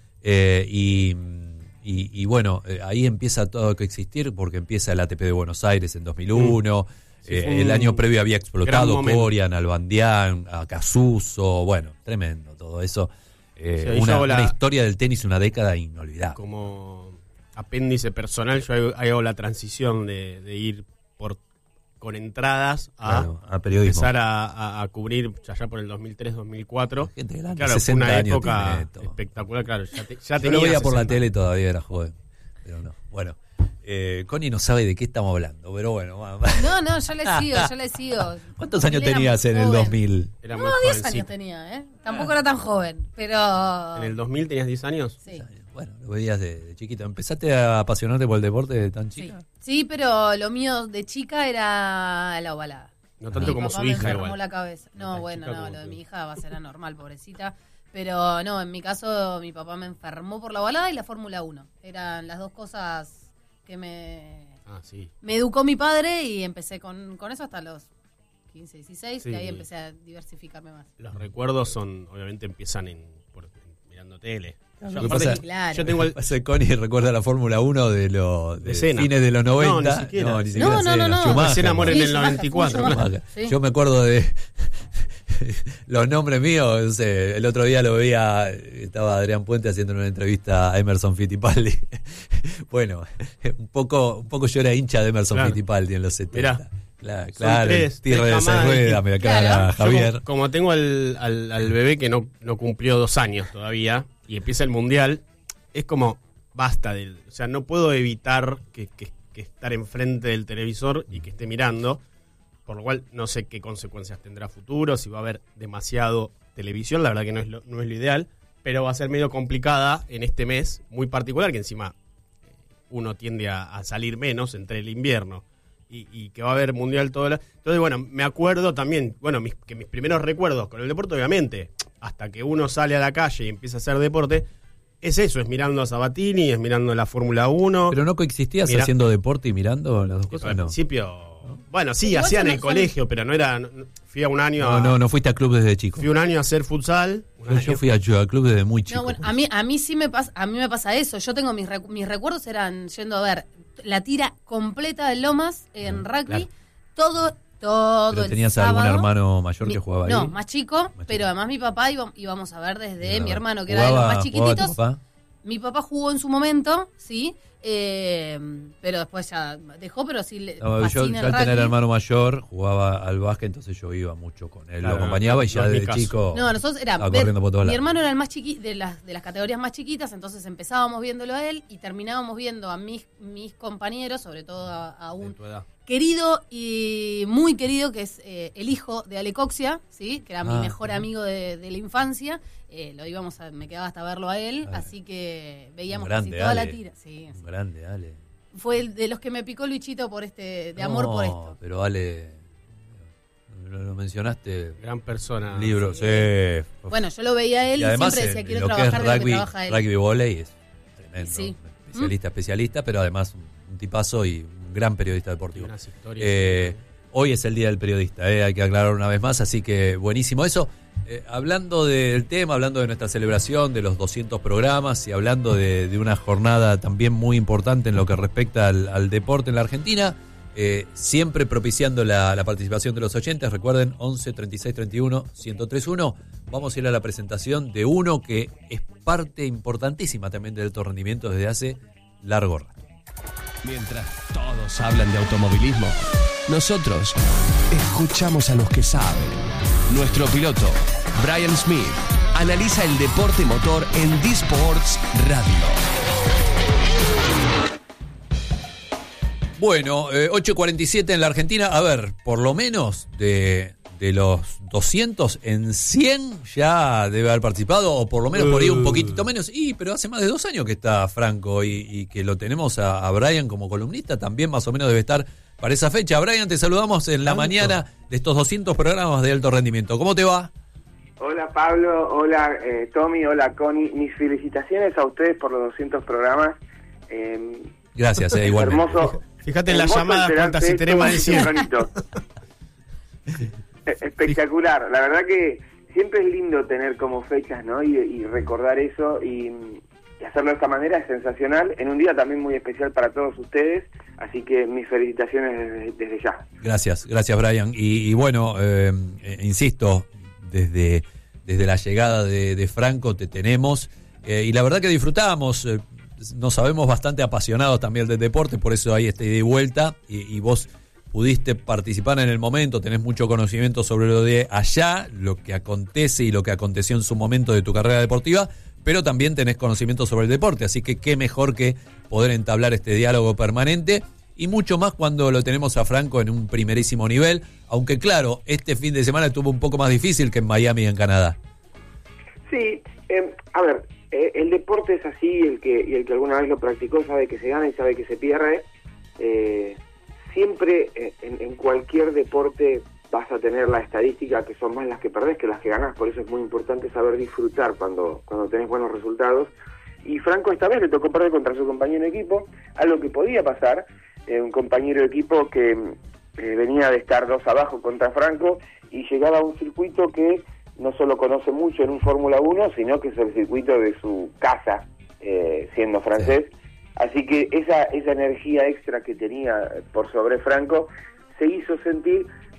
y bueno, ahí empieza todo a existir, porque empieza el ATP de Buenos Aires en 2001, el año previo había explotado Coria, Nalbandián, a Casuso, bueno, tremendo todo eso, una historia del tenis, una década inolvidable.
Como apéndice personal, yo hago la transición de ir con entradas a
periodismo,
empezar a cubrir allá por el 2003-2004.
Claro, fue una época
espectacular, claro. Ya
yo
tenía
lo veía por la tele, todavía era joven, pero no. Bueno, Connie no sabe de qué estamos hablando, pero bueno.
No, yo le sigo.
¿Cuántos años tenías en el 2000?
Era muy 10 años tenía, Tampoco era tan joven, pero...
¿En el 2000 tenías 10 años?
Sí.
Bueno, lo veías de chiquito. ¿Empezaste a apasionarte por el deporte de tan chica?
Sí, pero lo mío de chica era la ovalada.
No tanto como su hija igual.
La cabeza. No, bueno, lo de mi hija va a ser anormal, pobrecita. Pero no, en mi caso mi papá me enfermó por la ovalada y la Fórmula 1. Eran las 2 cosas que me educó mi padre y empecé con eso hasta los 15, 16, que ahí empecé a diversificarme más.
Los recuerdos obviamente empiezan mirando tele.
Yo tengo Connie recuerda la Fórmula 1 de fines de los 90.
No, ni siquiera.
No.
Schumacher, Senna muere en el 94.
Yo me acuerdo de los nombres míos, no sé, el otro día lo veía, estaba Adrián Puente haciendo una entrevista a Emerson Fittipaldi. Bueno, un poco yo era hincha de Emerson Fittipaldi en los 70.
Mirá.
Claro, tierra de Cerrueda, me aclara Javier.
Como tengo al bebé que no cumplió 2 años todavía y empieza el mundial, es como basta o sea, no puedo evitar que estar enfrente del televisor y que esté mirando, por lo cual no sé qué consecuencias tendrá futuro, si va a haber demasiado televisión, la verdad que no es lo ideal, pero va a ser medio complicada en este mes muy particular, que encima uno tiende a salir menos entre el invierno y que va a haber mundial todo. Entonces, bueno, me acuerdo también, bueno, que mis primeros recuerdos con el deporte, obviamente, hasta que uno sale a la calle y empieza a hacer deporte, es eso, es mirando a Sabatini, es mirando la Fórmula 1.
¿Pero no coexistías haciendo deporte y mirando las dos cosas?
Al
no.
principio, bueno, sí, hacía en el colegio, pero no era... Fui a un año
No fuiste al club desde chico.
Fui un año a hacer futsal.
Yo fui al club desde muy chico.
No, bueno, a mí sí me pasa eso. Yo tengo mis recuerdos eran yendo a ver la tira completa de Lomas en rugby, todo
¿Pero tenías
sábado.
algún hermano mayor que jugaba ahí?
No, más chico, pero además mi papá íbamos a ver desde mi hermano, que era de los más chiquititos.
¿Tu papá?
Mi papá jugó en su momento, sí, pero después ya dejó, pero sí le fascina
yo al tener hermano mayor jugaba al básquet, entonces yo iba mucho con él, lo acompañaba y ya desde chico
nosotros
corriendo por todos lados.
Mi hermano era el más chiquito de las categorías más chiquitas, entonces empezábamos viéndolo a él y terminábamos viendo a mis compañeros, sobre todo a un querido y muy querido que es el hijo de Ale Coxia, ¿sí? Que era mi mejor amigo de la infancia. Me quedaba hasta verlo a él, así que veíamos casi toda la tira. Sí.
Grande, Ale.
Fue de los que me picó Luchito por amor por esto.
Pero Ale, lo mencionaste.
Gran persona.
Libro, sí.
Bueno, yo lo veía a él y además, siempre decía quiero trabajar de lo que trabaja él.
Rugby voley es tremendo.
Sí.
Especialista, pero además un tipazo y un gran periodista deportivo. Hoy es el Día del Periodista, hay que aclarar una vez más, así que buenísimo eso. Hablando del tema, hablando de nuestra celebración, de los 200 programas y hablando de una jornada también muy importante en lo que respecta al deporte en la Argentina, siempre propiciando la participación de los oyentes. Recuerden, 11 36 31 1031. Vamos a ir a la presentación de uno que es parte importantísima también del alto rendimiento desde hace largo rato.
Mientras todos hablan de automovilismo, nosotros escuchamos a los que saben. Nuestro piloto, Brian Smith, analiza el deporte motor en D-Sports Radio.
Bueno, 8:47 en la Argentina. A ver, por lo menos de los 200, en 100 ya debe haber participado, o por lo menos por ahí un poquitito menos. Pero hace más de 2 años que está Franco y que lo tenemos a Brian como columnista, también más o menos debe estar para esa fecha. Brian, te saludamos en la mañana de estos 200 programas de alto rendimiento. ¿Cómo te va?
Hola Pablo, hola Tommy, hola Connie. Mis felicitaciones a ustedes por los 200 programas.
Gracias, igualmente.
Hermoso.
Fíjate en la llamada cuántas si tenemos de 100.
Espectacular. La verdad que siempre es lindo tener como fechas, ¿no? Y recordar eso y hacerlo de esta manera es sensacional. En un día también muy especial para todos ustedes. Así que mis felicitaciones desde ya.
Gracias Brian. Y bueno, insisto, desde la llegada de Franco te tenemos y la verdad que disfrutamos. Nos sabemos bastante apasionados también del deporte, por eso hay ida y vuelta y vos pudiste participar en el momento, tenés mucho conocimiento sobre lo de allá, lo que acontece y lo que aconteció en su momento de tu carrera deportiva, pero también tenés conocimiento sobre el deporte, así que qué mejor que poder entablar este diálogo permanente y mucho más cuando lo tenemos a Franco en un primerísimo nivel, aunque claro, este fin de semana estuvo un poco más difícil que en Miami y en Canadá.
Sí, a ver, el deporte es así, el que alguna vez lo practicó sabe que se gana y sabe que se pierde. Siempre en cualquier deporte vas a tener la estadística que son más las que perdés que las que ganás, por eso es muy importante saber disfrutar cuando tenés buenos resultados. Y Franco esta vez le tocó perder contra su compañero de equipo, algo que podía pasar, un compañero de equipo que venía de estar 2 abajo contra Franco y llegaba a un circuito que no solo conoce mucho en un Fórmula 1, sino que es el circuito de su casa, siendo francés. Así que esa energía extra que tenía por sobre Franco se hizo sentir,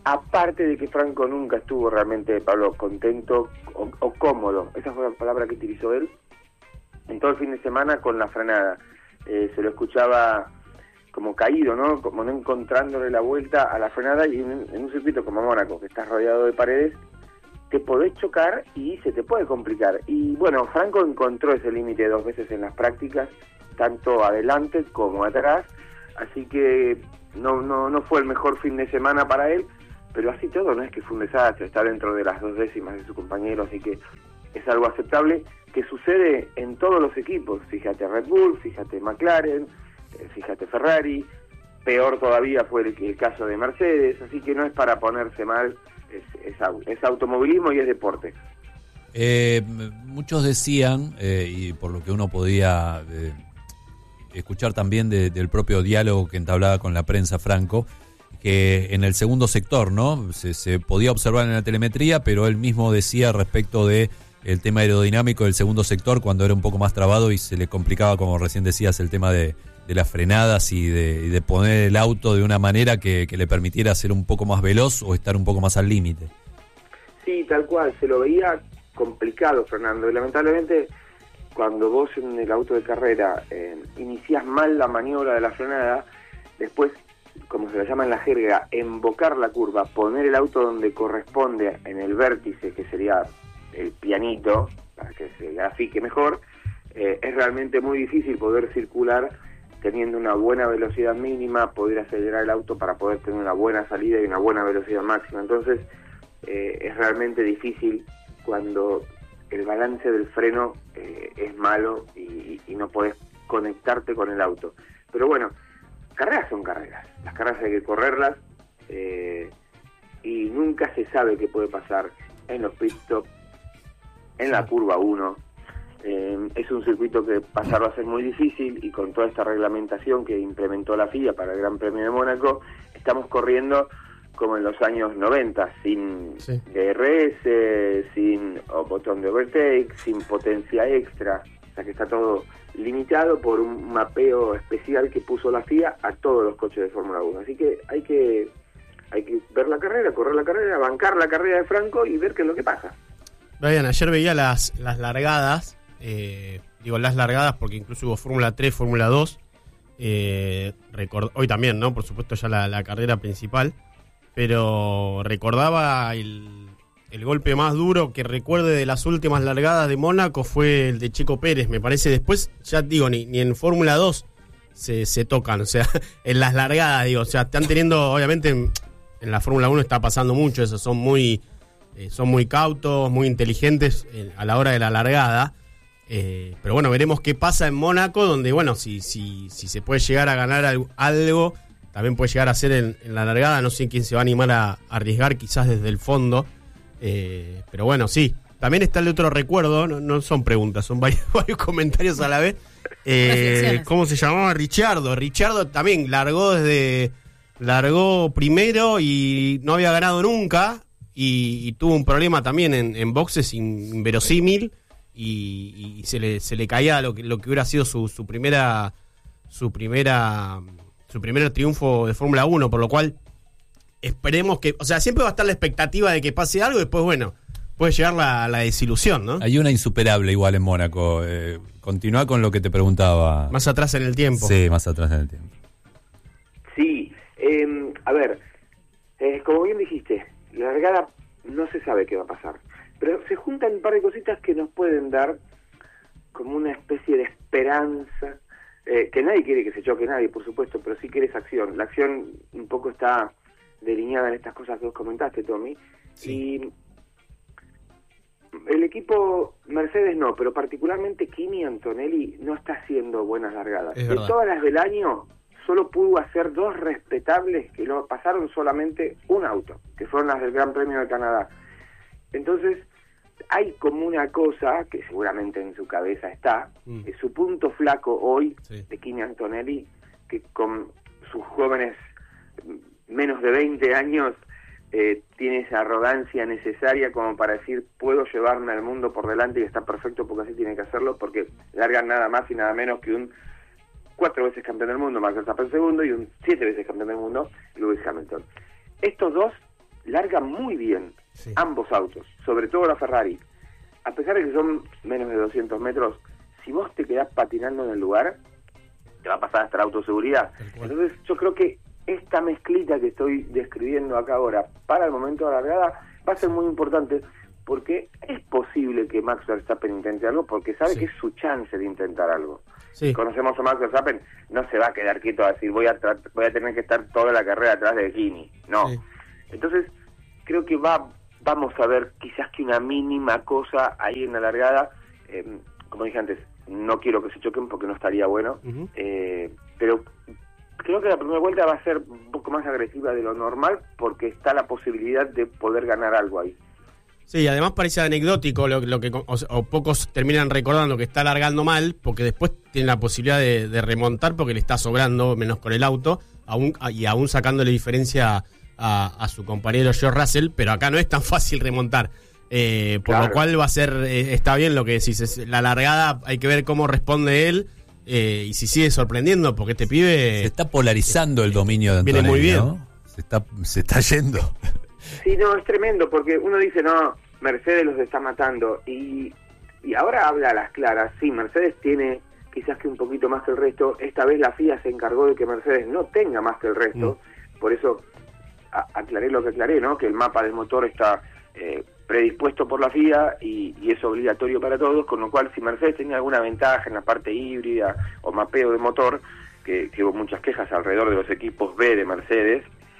aparte de que Franco nunca estuvo realmente, Pablo, contento o cómodo, esa fue la palabra que utilizó él, en todo el fin de semana con la frenada. Se lo escuchaba como caído, ¿no? Como no encontrándole la vuelta a la frenada, y en un circuito como Mónaco, que estás rodeado de paredes, te podés chocar y se te puede complicar. Y bueno, Franco encontró ese límite 2 veces en las prácticas, tanto adelante como atrás, así que no fue el mejor fin de semana para él, pero así todo no es que fue un desastre, está dentro de las 2 décimas de su compañero, así que es algo aceptable, que sucede en todos los equipos. Fíjate Red Bull, fíjate McLaren, fíjate Ferrari, peor todavía fue el caso de Mercedes, así que no es para ponerse mal, es automovilismo y es deporte.
Muchos decían, y por lo que uno podía escuchar también del propio diálogo que entablaba con la prensa Franco, que en el segundo sector, ¿no? Se podía observar en la telemetría, pero él mismo decía respecto de el tema aerodinámico del segundo sector cuando era un poco más trabado y se le complicaba, como recién decías, el tema de las frenadas y de poner el auto de una manera que le permitiera ser un poco más veloz o estar un poco más al límite.
Sí, tal cual, se lo veía complicado, Fernando, y lamentablemente cuando vos en el auto de carrera iniciás mal la maniobra de la frenada, después, como se le llama en la jerga, embocar la curva, poner el auto donde corresponde en el vértice, que sería el pianito, para que se grafique mejor, es realmente muy difícil poder circular teniendo una buena velocidad mínima, poder acelerar el auto para poder tener una buena salida y una buena velocidad máxima. Entonces es realmente difícil cuando el balance del freno es malo y no podés conectarte con el auto. Pero bueno, carreras son carreras, las carreras hay que correrlas, y nunca se sabe qué puede pasar en los pit stops, en la curva 1. Es un circuito que pasarlo a ser muy difícil, y con toda esta reglamentación que implementó la FIA para el Gran Premio de Mónaco, estamos corriendo como en los años 90, sin DRS, sin botón de overtake, sin potencia extra, o sea que está todo limitado por un mapeo especial que puso la FIA a todos los coches de Fórmula 1. Así que hay que ver la carrera, correr la carrera, bancar la carrera de Franco y ver qué es lo que pasa.
Brian, ayer veía las largadas, digo las largadas porque incluso hubo Fórmula 3, Fórmula 2, hoy también, ¿no? Por supuesto ya la carrera principal, pero recordaba el golpe más duro que recuerde de las últimas largadas de Mónaco fue el de Checo Pérez, me parece. Después, ya digo, ni en Fórmula 2 se tocan, o sea, en las largadas, digo, o sea, están teniendo, obviamente, en la Fórmula 1 está pasando mucho eso, son muy cautos, muy inteligentes a la hora de la largada, pero bueno, veremos qué pasa en Mónaco, donde, bueno, si se puede llegar a ganar algo, también puede llegar a ser en la largada, no sé quién se va a animar a arriesgar, quizás desde el fondo, pero bueno, sí. También está el otro recuerdo, no son preguntas, son varios comentarios a la vez. ¿Cómo se llamaba? Ricciardo también largó primero y no había ganado nunca, y tuvo un problema también en boxes inverosímil, y se le caía lo que hubiera sido su primer triunfo de Fórmula 1, por lo cual esperemos que, o sea, siempre va a estar la expectativa de que pase algo y después, bueno, puede llegar la desilusión, ¿no?
Hay una insuperable igual en Mónaco. Continúa con lo que te preguntaba.
Más atrás en el tiempo.
Sí, más atrás en el tiempo.
Sí, a ver, como bien dijiste, la largada no se sabe qué va a pasar, pero se juntan un par de cositas que nos pueden dar como una especie de esperanza, que nadie quiere que se choque nadie, por supuesto, pero sí quieres acción. La acción un poco está delineada en estas cosas que vos comentaste, Tommy, sí. Y el equipo Mercedes no, pero particularmente Kimi Antonelli no está haciendo buenas largadas. De todas las del año, solo pudo hacer 2 respetables que lo pasaron solamente un auto, que fueron las del Gran Premio de Canadá. Entonces, hay como una cosa que seguramente en su cabeza está, su punto flaco hoy de Kimi Antonelli, que con sus jóvenes menos de 20 años tiene esa arrogancia necesaria como para decir, puedo llevarme al mundo por delante y está perfecto porque así tiene que hacerlo, porque largan nada más y nada menos que un 4 veces campeón del mundo, Max Verstappen segundo, y un 7 veces campeón del mundo, Lewis Hamilton. Estos dos larga muy bien ambos autos, sobre todo la Ferrari. A pesar de que son menos de 200 metros, si vos te quedás patinando en el lugar, te va a pasar hasta la autoseguridad. Entonces yo creo que esta mezclita que estoy describiendo acá ahora para el momento de la largada va a ser muy importante, porque es posible que Max Verstappen intente algo, porque sabe que es su chance de intentar algo. Conocemos a Max Verstappen, no se va a quedar quieto a decir voy a tener que estar toda la carrera atrás de Kimi, no. Entonces creo que vamos a ver quizás que una mínima cosa ahí en la largada, como dije antes, no quiero que se choquen porque no estaría bueno, pero creo que la primera vuelta va a ser un poco más agresiva de lo normal, porque está la posibilidad de poder ganar algo ahí.
Sí, además parece anecdótico lo que o pocos terminan recordando que está largando mal, porque después tiene la posibilidad de remontar porque le está sobrando menos con el auto, aún sacándole diferencia a su compañero George Russell, pero acá no es tan fácil remontar. Por lo cual va a ser, está bien lo que decís, la largada hay que ver cómo responde él, y si sigue sorprendiendo, porque este pibe...
Se está polarizando el dominio de Antonelli,
viene muy bien,
¿no? Se está yendo.
Sí, no, es tremendo, porque uno dice, no, Mercedes los está matando, y ahora habla a las claras. Sí, Mercedes tiene quizás que un poquito más que el resto. Esta vez la FIA se encargó de que Mercedes no tenga más que el resto, por eso aclaré lo que aclaré, ¿no? Que el mapa del motor está predispuesto por la FIA y es obligatorio para todos, con lo cual si Mercedes tenía alguna ventaja en la parte híbrida o mapeo de motor, que hubo muchas quejas alrededor de los equipos B de Mercedes,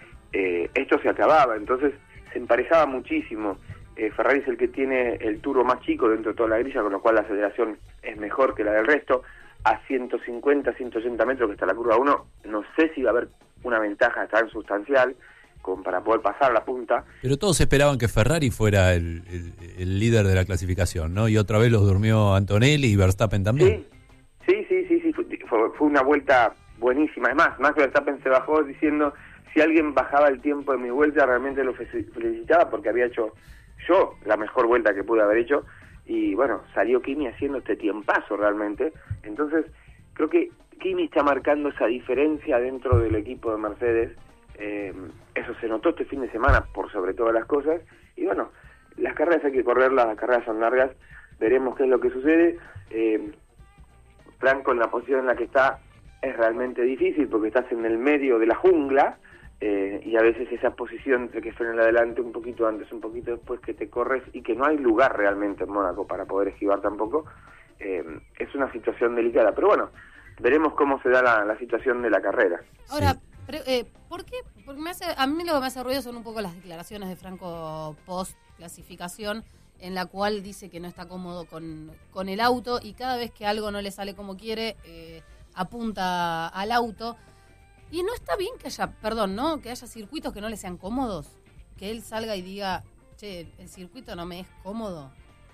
esto se acababa, entonces se emparejaba muchísimo. Ferrari es el que tiene el turbo más chico dentro de toda la grilla, con lo cual la aceleración es mejor que la del resto. A 150, 180 metros que está la curva 1, no sé si va a haber una ventaja tan sustancial como para poder pasar la punta.
Pero todos esperaban que Ferrari fuera el líder de la clasificación, ¿no? Y otra vez los durmió Antonelli y Verstappen también.
Sí, fue una vuelta buenísima. Además, Max Verstappen se bajó diciendo, si alguien bajaba el tiempo de mi vuelta, realmente lo felicitaba porque había hecho yo la mejor vuelta que pude haber hecho, y bueno, salió Kimi haciendo este tiempazo realmente. Entonces creo que Kimi está marcando esa diferencia dentro del equipo de Mercedes. Eso se notó este fin de semana por sobre todas las cosas, y bueno, las carreras hay que correrlas, las carreras son largas, veremos qué es lo que sucede. Franco en la posición en la que está es realmente difícil porque estás en el medio de la jungla, y a veces esa posición de que frena adelante un poquito antes, un poquito después, que te corres y que no hay lugar realmente en Mónaco para poder esquivar tampoco, es una situación delicada, pero bueno, veremos cómo se da la situación de la carrera.
Ahora, ¿por qué? Porque a mí lo que me hace ruido son un poco las declaraciones de Franco post clasificación, en la cual dice que no está cómodo con el auto, y cada vez que algo no le sale como quiere, apunta al auto. Y no está bien que haya circuitos que no le sean cómodos, que él salga y diga, che, el circuito no me es cómodo,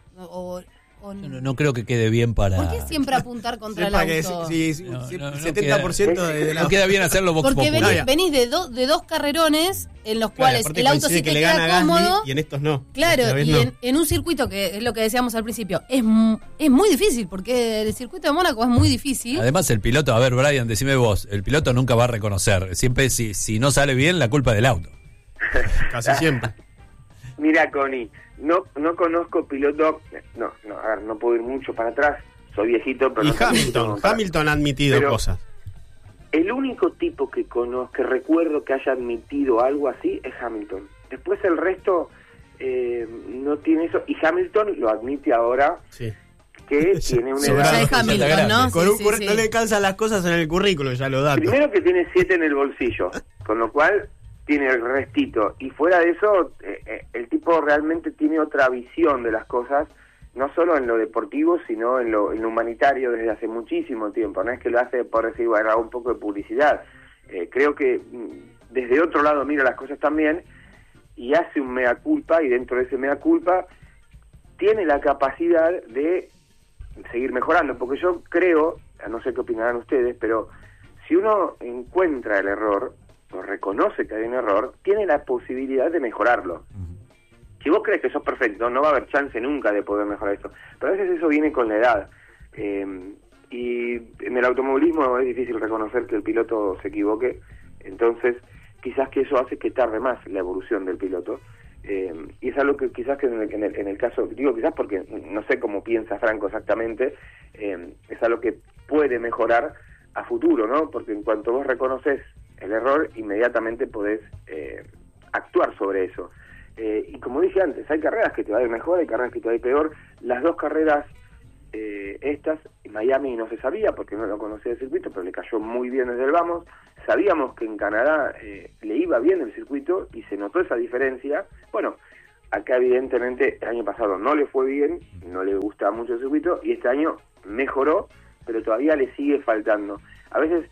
No creo que quede bien para...
¿Por qué siempre apuntar contra el auto?
70% de la...
No queda bien hacerlo Vox
Porque
Populi.
venís de dos carrerones en los cuales el auto sí te queda cómodo.
Y en estos no.
Claro, y
no.
en un circuito que es lo que decíamos al principio, es muy difícil, porque el circuito de Mónaco es muy difícil.
Además el piloto, a ver Brian, decime vos, el piloto nunca va a reconocer. Siempre si no sale bien, la culpa es del auto.
Casi siempre.
Mira, Connie, no conozco piloto, a ver, no puedo ir mucho para atrás, soy viejito, pero...
Y Hamilton ha admitido cosas.
El único tipo que recuerdo que haya admitido algo así es Hamilton. Después el resto no tiene eso, y Hamilton lo admite ahora, que tiene una edad...
Ya es Hamilton, ¿no?
No le alcanzan las cosas en el currículum, ya lo da.
Primero que tiene 7 en el bolsillo, con lo cual tiene el restito, y fuera de eso el tipo realmente tiene otra visión de las cosas, no solo en lo deportivo, sino en lo humanitario desde hace muchísimo tiempo. No es que lo hace por decir, bueno, hago un poco de publicidad. Creo que desde otro lado mira las cosas también y hace un mea culpa, y dentro de ese mea culpa tiene la capacidad de seguir mejorando, porque yo creo, no sé qué opinarán ustedes, pero si uno encuentra el error o reconoce que hay un error, tiene la posibilidad de mejorarlo. Si vos crees que sos perfecto, no va a haber chance nunca de poder mejorar esto. Pero a veces eso viene con la edad. Y en el automovilismo es difícil reconocer que el piloto se equivoque. Entonces, quizás que eso hace que tarde más la evolución del piloto. Y es algo que quizás que en el caso, digo quizás porque no sé cómo piensa Franco exactamente, es algo que puede mejorar a futuro, ¿no? Porque en cuanto vos reconoces el error, inmediatamente podés actuar sobre eso. Y como dije antes, hay carreras que te va a ir mejor, hay carreras que te va a ir peor. Las dos carreras estas, en Miami no se sabía porque no lo conocía el circuito, pero le cayó muy bien desde el vamos. Sabíamos que en Canadá le iba bien el circuito y se notó esa diferencia. Bueno, acá evidentemente el año pasado no le fue bien, no le gustaba mucho el circuito, y este año mejoró, pero todavía le sigue faltando. A veces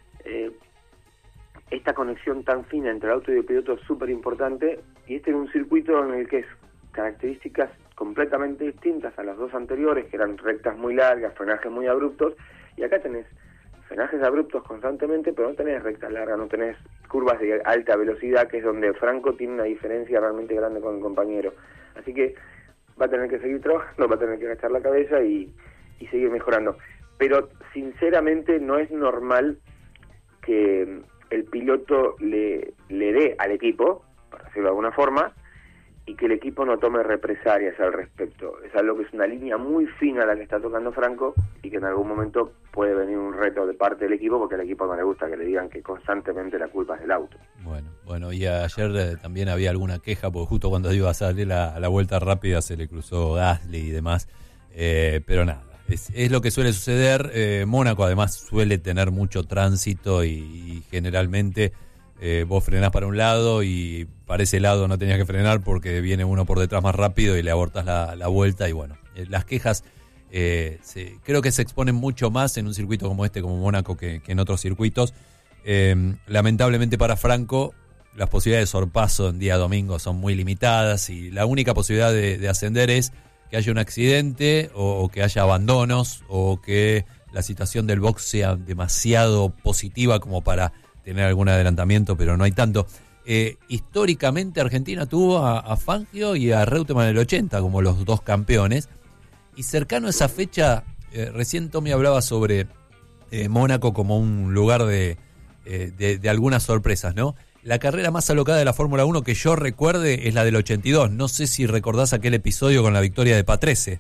esta conexión tan fina entre el auto y el piloto es súper importante, y este es un circuito en el que es características completamente distintas a las dos anteriores, que eran rectas muy largas, frenajes muy abruptos, y acá tenés frenajes abruptos constantemente, pero no tenés rectas largas, no tenés curvas de alta velocidad, que es donde Franco tiene una diferencia realmente grande con el compañero. Así que va a tener que seguir trabajando, va a tener que agachar la cabeza y seguir mejorando. Pero sinceramente no es normal que el piloto le dé al equipo, para decirlo de alguna forma, y que el equipo no tome represalias al respecto. Es algo que es una línea muy fina la que está tocando Franco, y que en algún momento puede venir un reto de parte del equipo, porque al equipo no le gusta que le digan que constantemente la culpa es del auto.
Bueno, y ayer también había alguna queja, porque justo cuando iba a salir a la vuelta rápida se le cruzó Gasly y demás, pero nada, es lo que suele suceder. Mónaco además suele tener mucho tránsito y generalmente vos frenás para un lado y para ese lado no tenías que frenar porque viene uno por detrás más rápido y le abortás la vuelta. Y bueno, las quejas creo que se exponen mucho más en un circuito como este, como Mónaco, que en otros circuitos. Lamentablemente para Franco, las posibilidades de sorpaso en día domingo son muy limitadas, y la única posibilidad de ascender es que haya un accidente o que haya abandonos, o que la situación del box sea demasiado positiva como para tener algún adelantamiento, pero no hay tanto. Históricamente Argentina tuvo a Fangio y a Reutemann en el 80 como los dos campeones, y cercano a esa fecha, recién Tommy hablaba sobre Mónaco como un lugar de algunas sorpresas, ¿no? La carrera más alocada de la Fórmula 1 que yo recuerde es la del 82. No sé si recordás aquel episodio con la victoria de Patrese.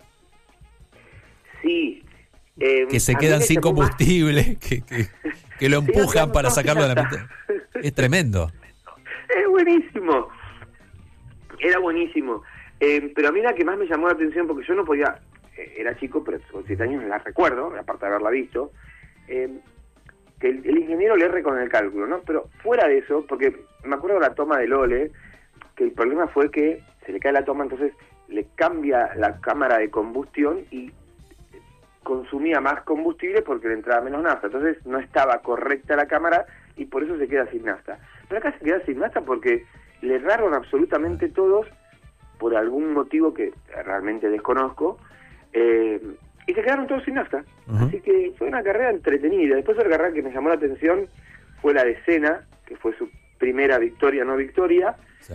Sí.
Que se quedan sin combustible, que lo empujan para sacarlo de la mitad. Es tremendo.
Es buenísimo. Era buenísimo. Pero a mí la que más me llamó la atención, porque yo no podía, era chico, pero con 7 años la recuerdo, aparte de haberla visto, que el ingeniero le erre con el cálculo, ¿no? Pero fuera de eso, porque me acuerdo de la toma del Ole, que el problema fue que se le cae la toma, entonces le cambia la cámara de combustión y consumía más combustible porque le entraba menos nafta. Entonces no estaba correcta la cámara y por eso se queda sin nafta. Pero acá se queda sin nafta porque le erraron absolutamente todos por algún motivo que realmente desconozco, y se quedaron todos sin nafta. Así que fue una carrera entretenida. Después otra carrera que me llamó la atención fue la de Senna, que fue su primera victoria, no victoria. Sí.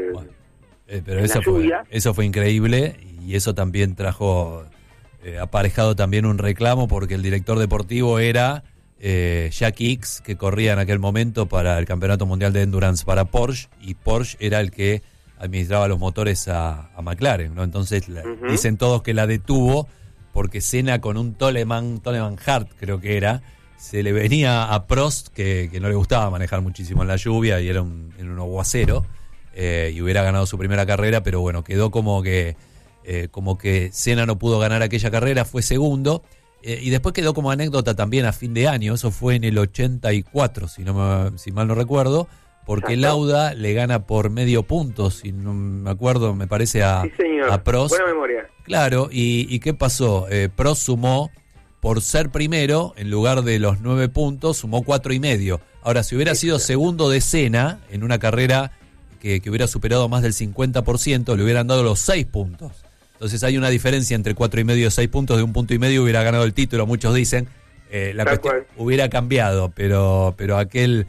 Pero eso fue increíble, y eso también trajo aparejado también un reclamo, porque el director deportivo era Jack Hicks, que corría en aquel momento para el Campeonato Mundial de Endurance para Porsche, y Porsche era el que administraba los motores a McLaren, ¿no? Entonces dicen todos que la detuvo porque Senna con un Toleman Hart, creo que era, se le venía a Prost, que no le gustaba manejar muchísimo en la lluvia y era un aguacero, y hubiera ganado su primera carrera, pero bueno, quedó como que Senna no pudo ganar aquella carrera, fue segundo, y después quedó como anécdota también a fin de año, eso fue en el 84, si mal no recuerdo, porque Lauda le gana por medio punto, si no me acuerdo, me parece a Prost.
Buena memoria.
Claro, ¿y qué pasó? Prost sumó, por ser primero, en lugar de los 9 puntos, sumó 4,5. Ahora, si hubiera sido segundo de Senna, en una carrera que hubiera superado más del 50%, le hubieran dado los 6 puntos. Entonces hay una diferencia entre 4,5 y 6 puntos, de 1,5 punto hubiera ganado el título, muchos dicen. La cuestión hubiera cambiado, pero aquel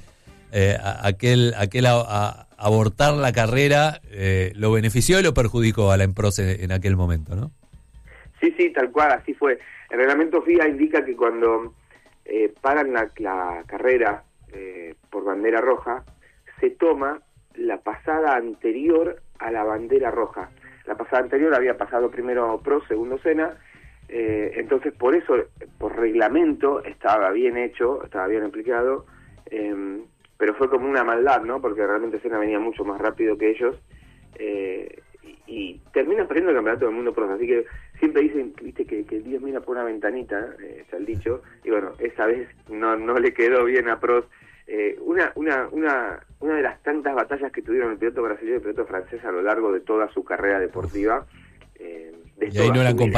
abortar la carrera lo benefició y lo perjudicó a la Empros en aquel momento, ¿no?
Sí, tal cual, así fue. El reglamento FIA indica que cuando paran la carrera por bandera roja, se toma la pasada anterior a la bandera roja. La pasada anterior había pasado primero Prost, segundo Senna, entonces por eso, por reglamento, estaba bien hecho, estaba bien aplicado, pero fue como una maldad, ¿no? Porque realmente Senna venía mucho más rápido que ellos, y termina perdiendo el campeonato del mundo Prost. Así que siempre dicen, viste, que Dios mira por una ventanita, está el dicho, y bueno, esa vez no le quedó bien a Prost. Una de las tantas batallas que tuvieron el piloto brasileño y el piloto francés a lo largo de toda su carrera deportiva.
Y ahí no eran compañeros.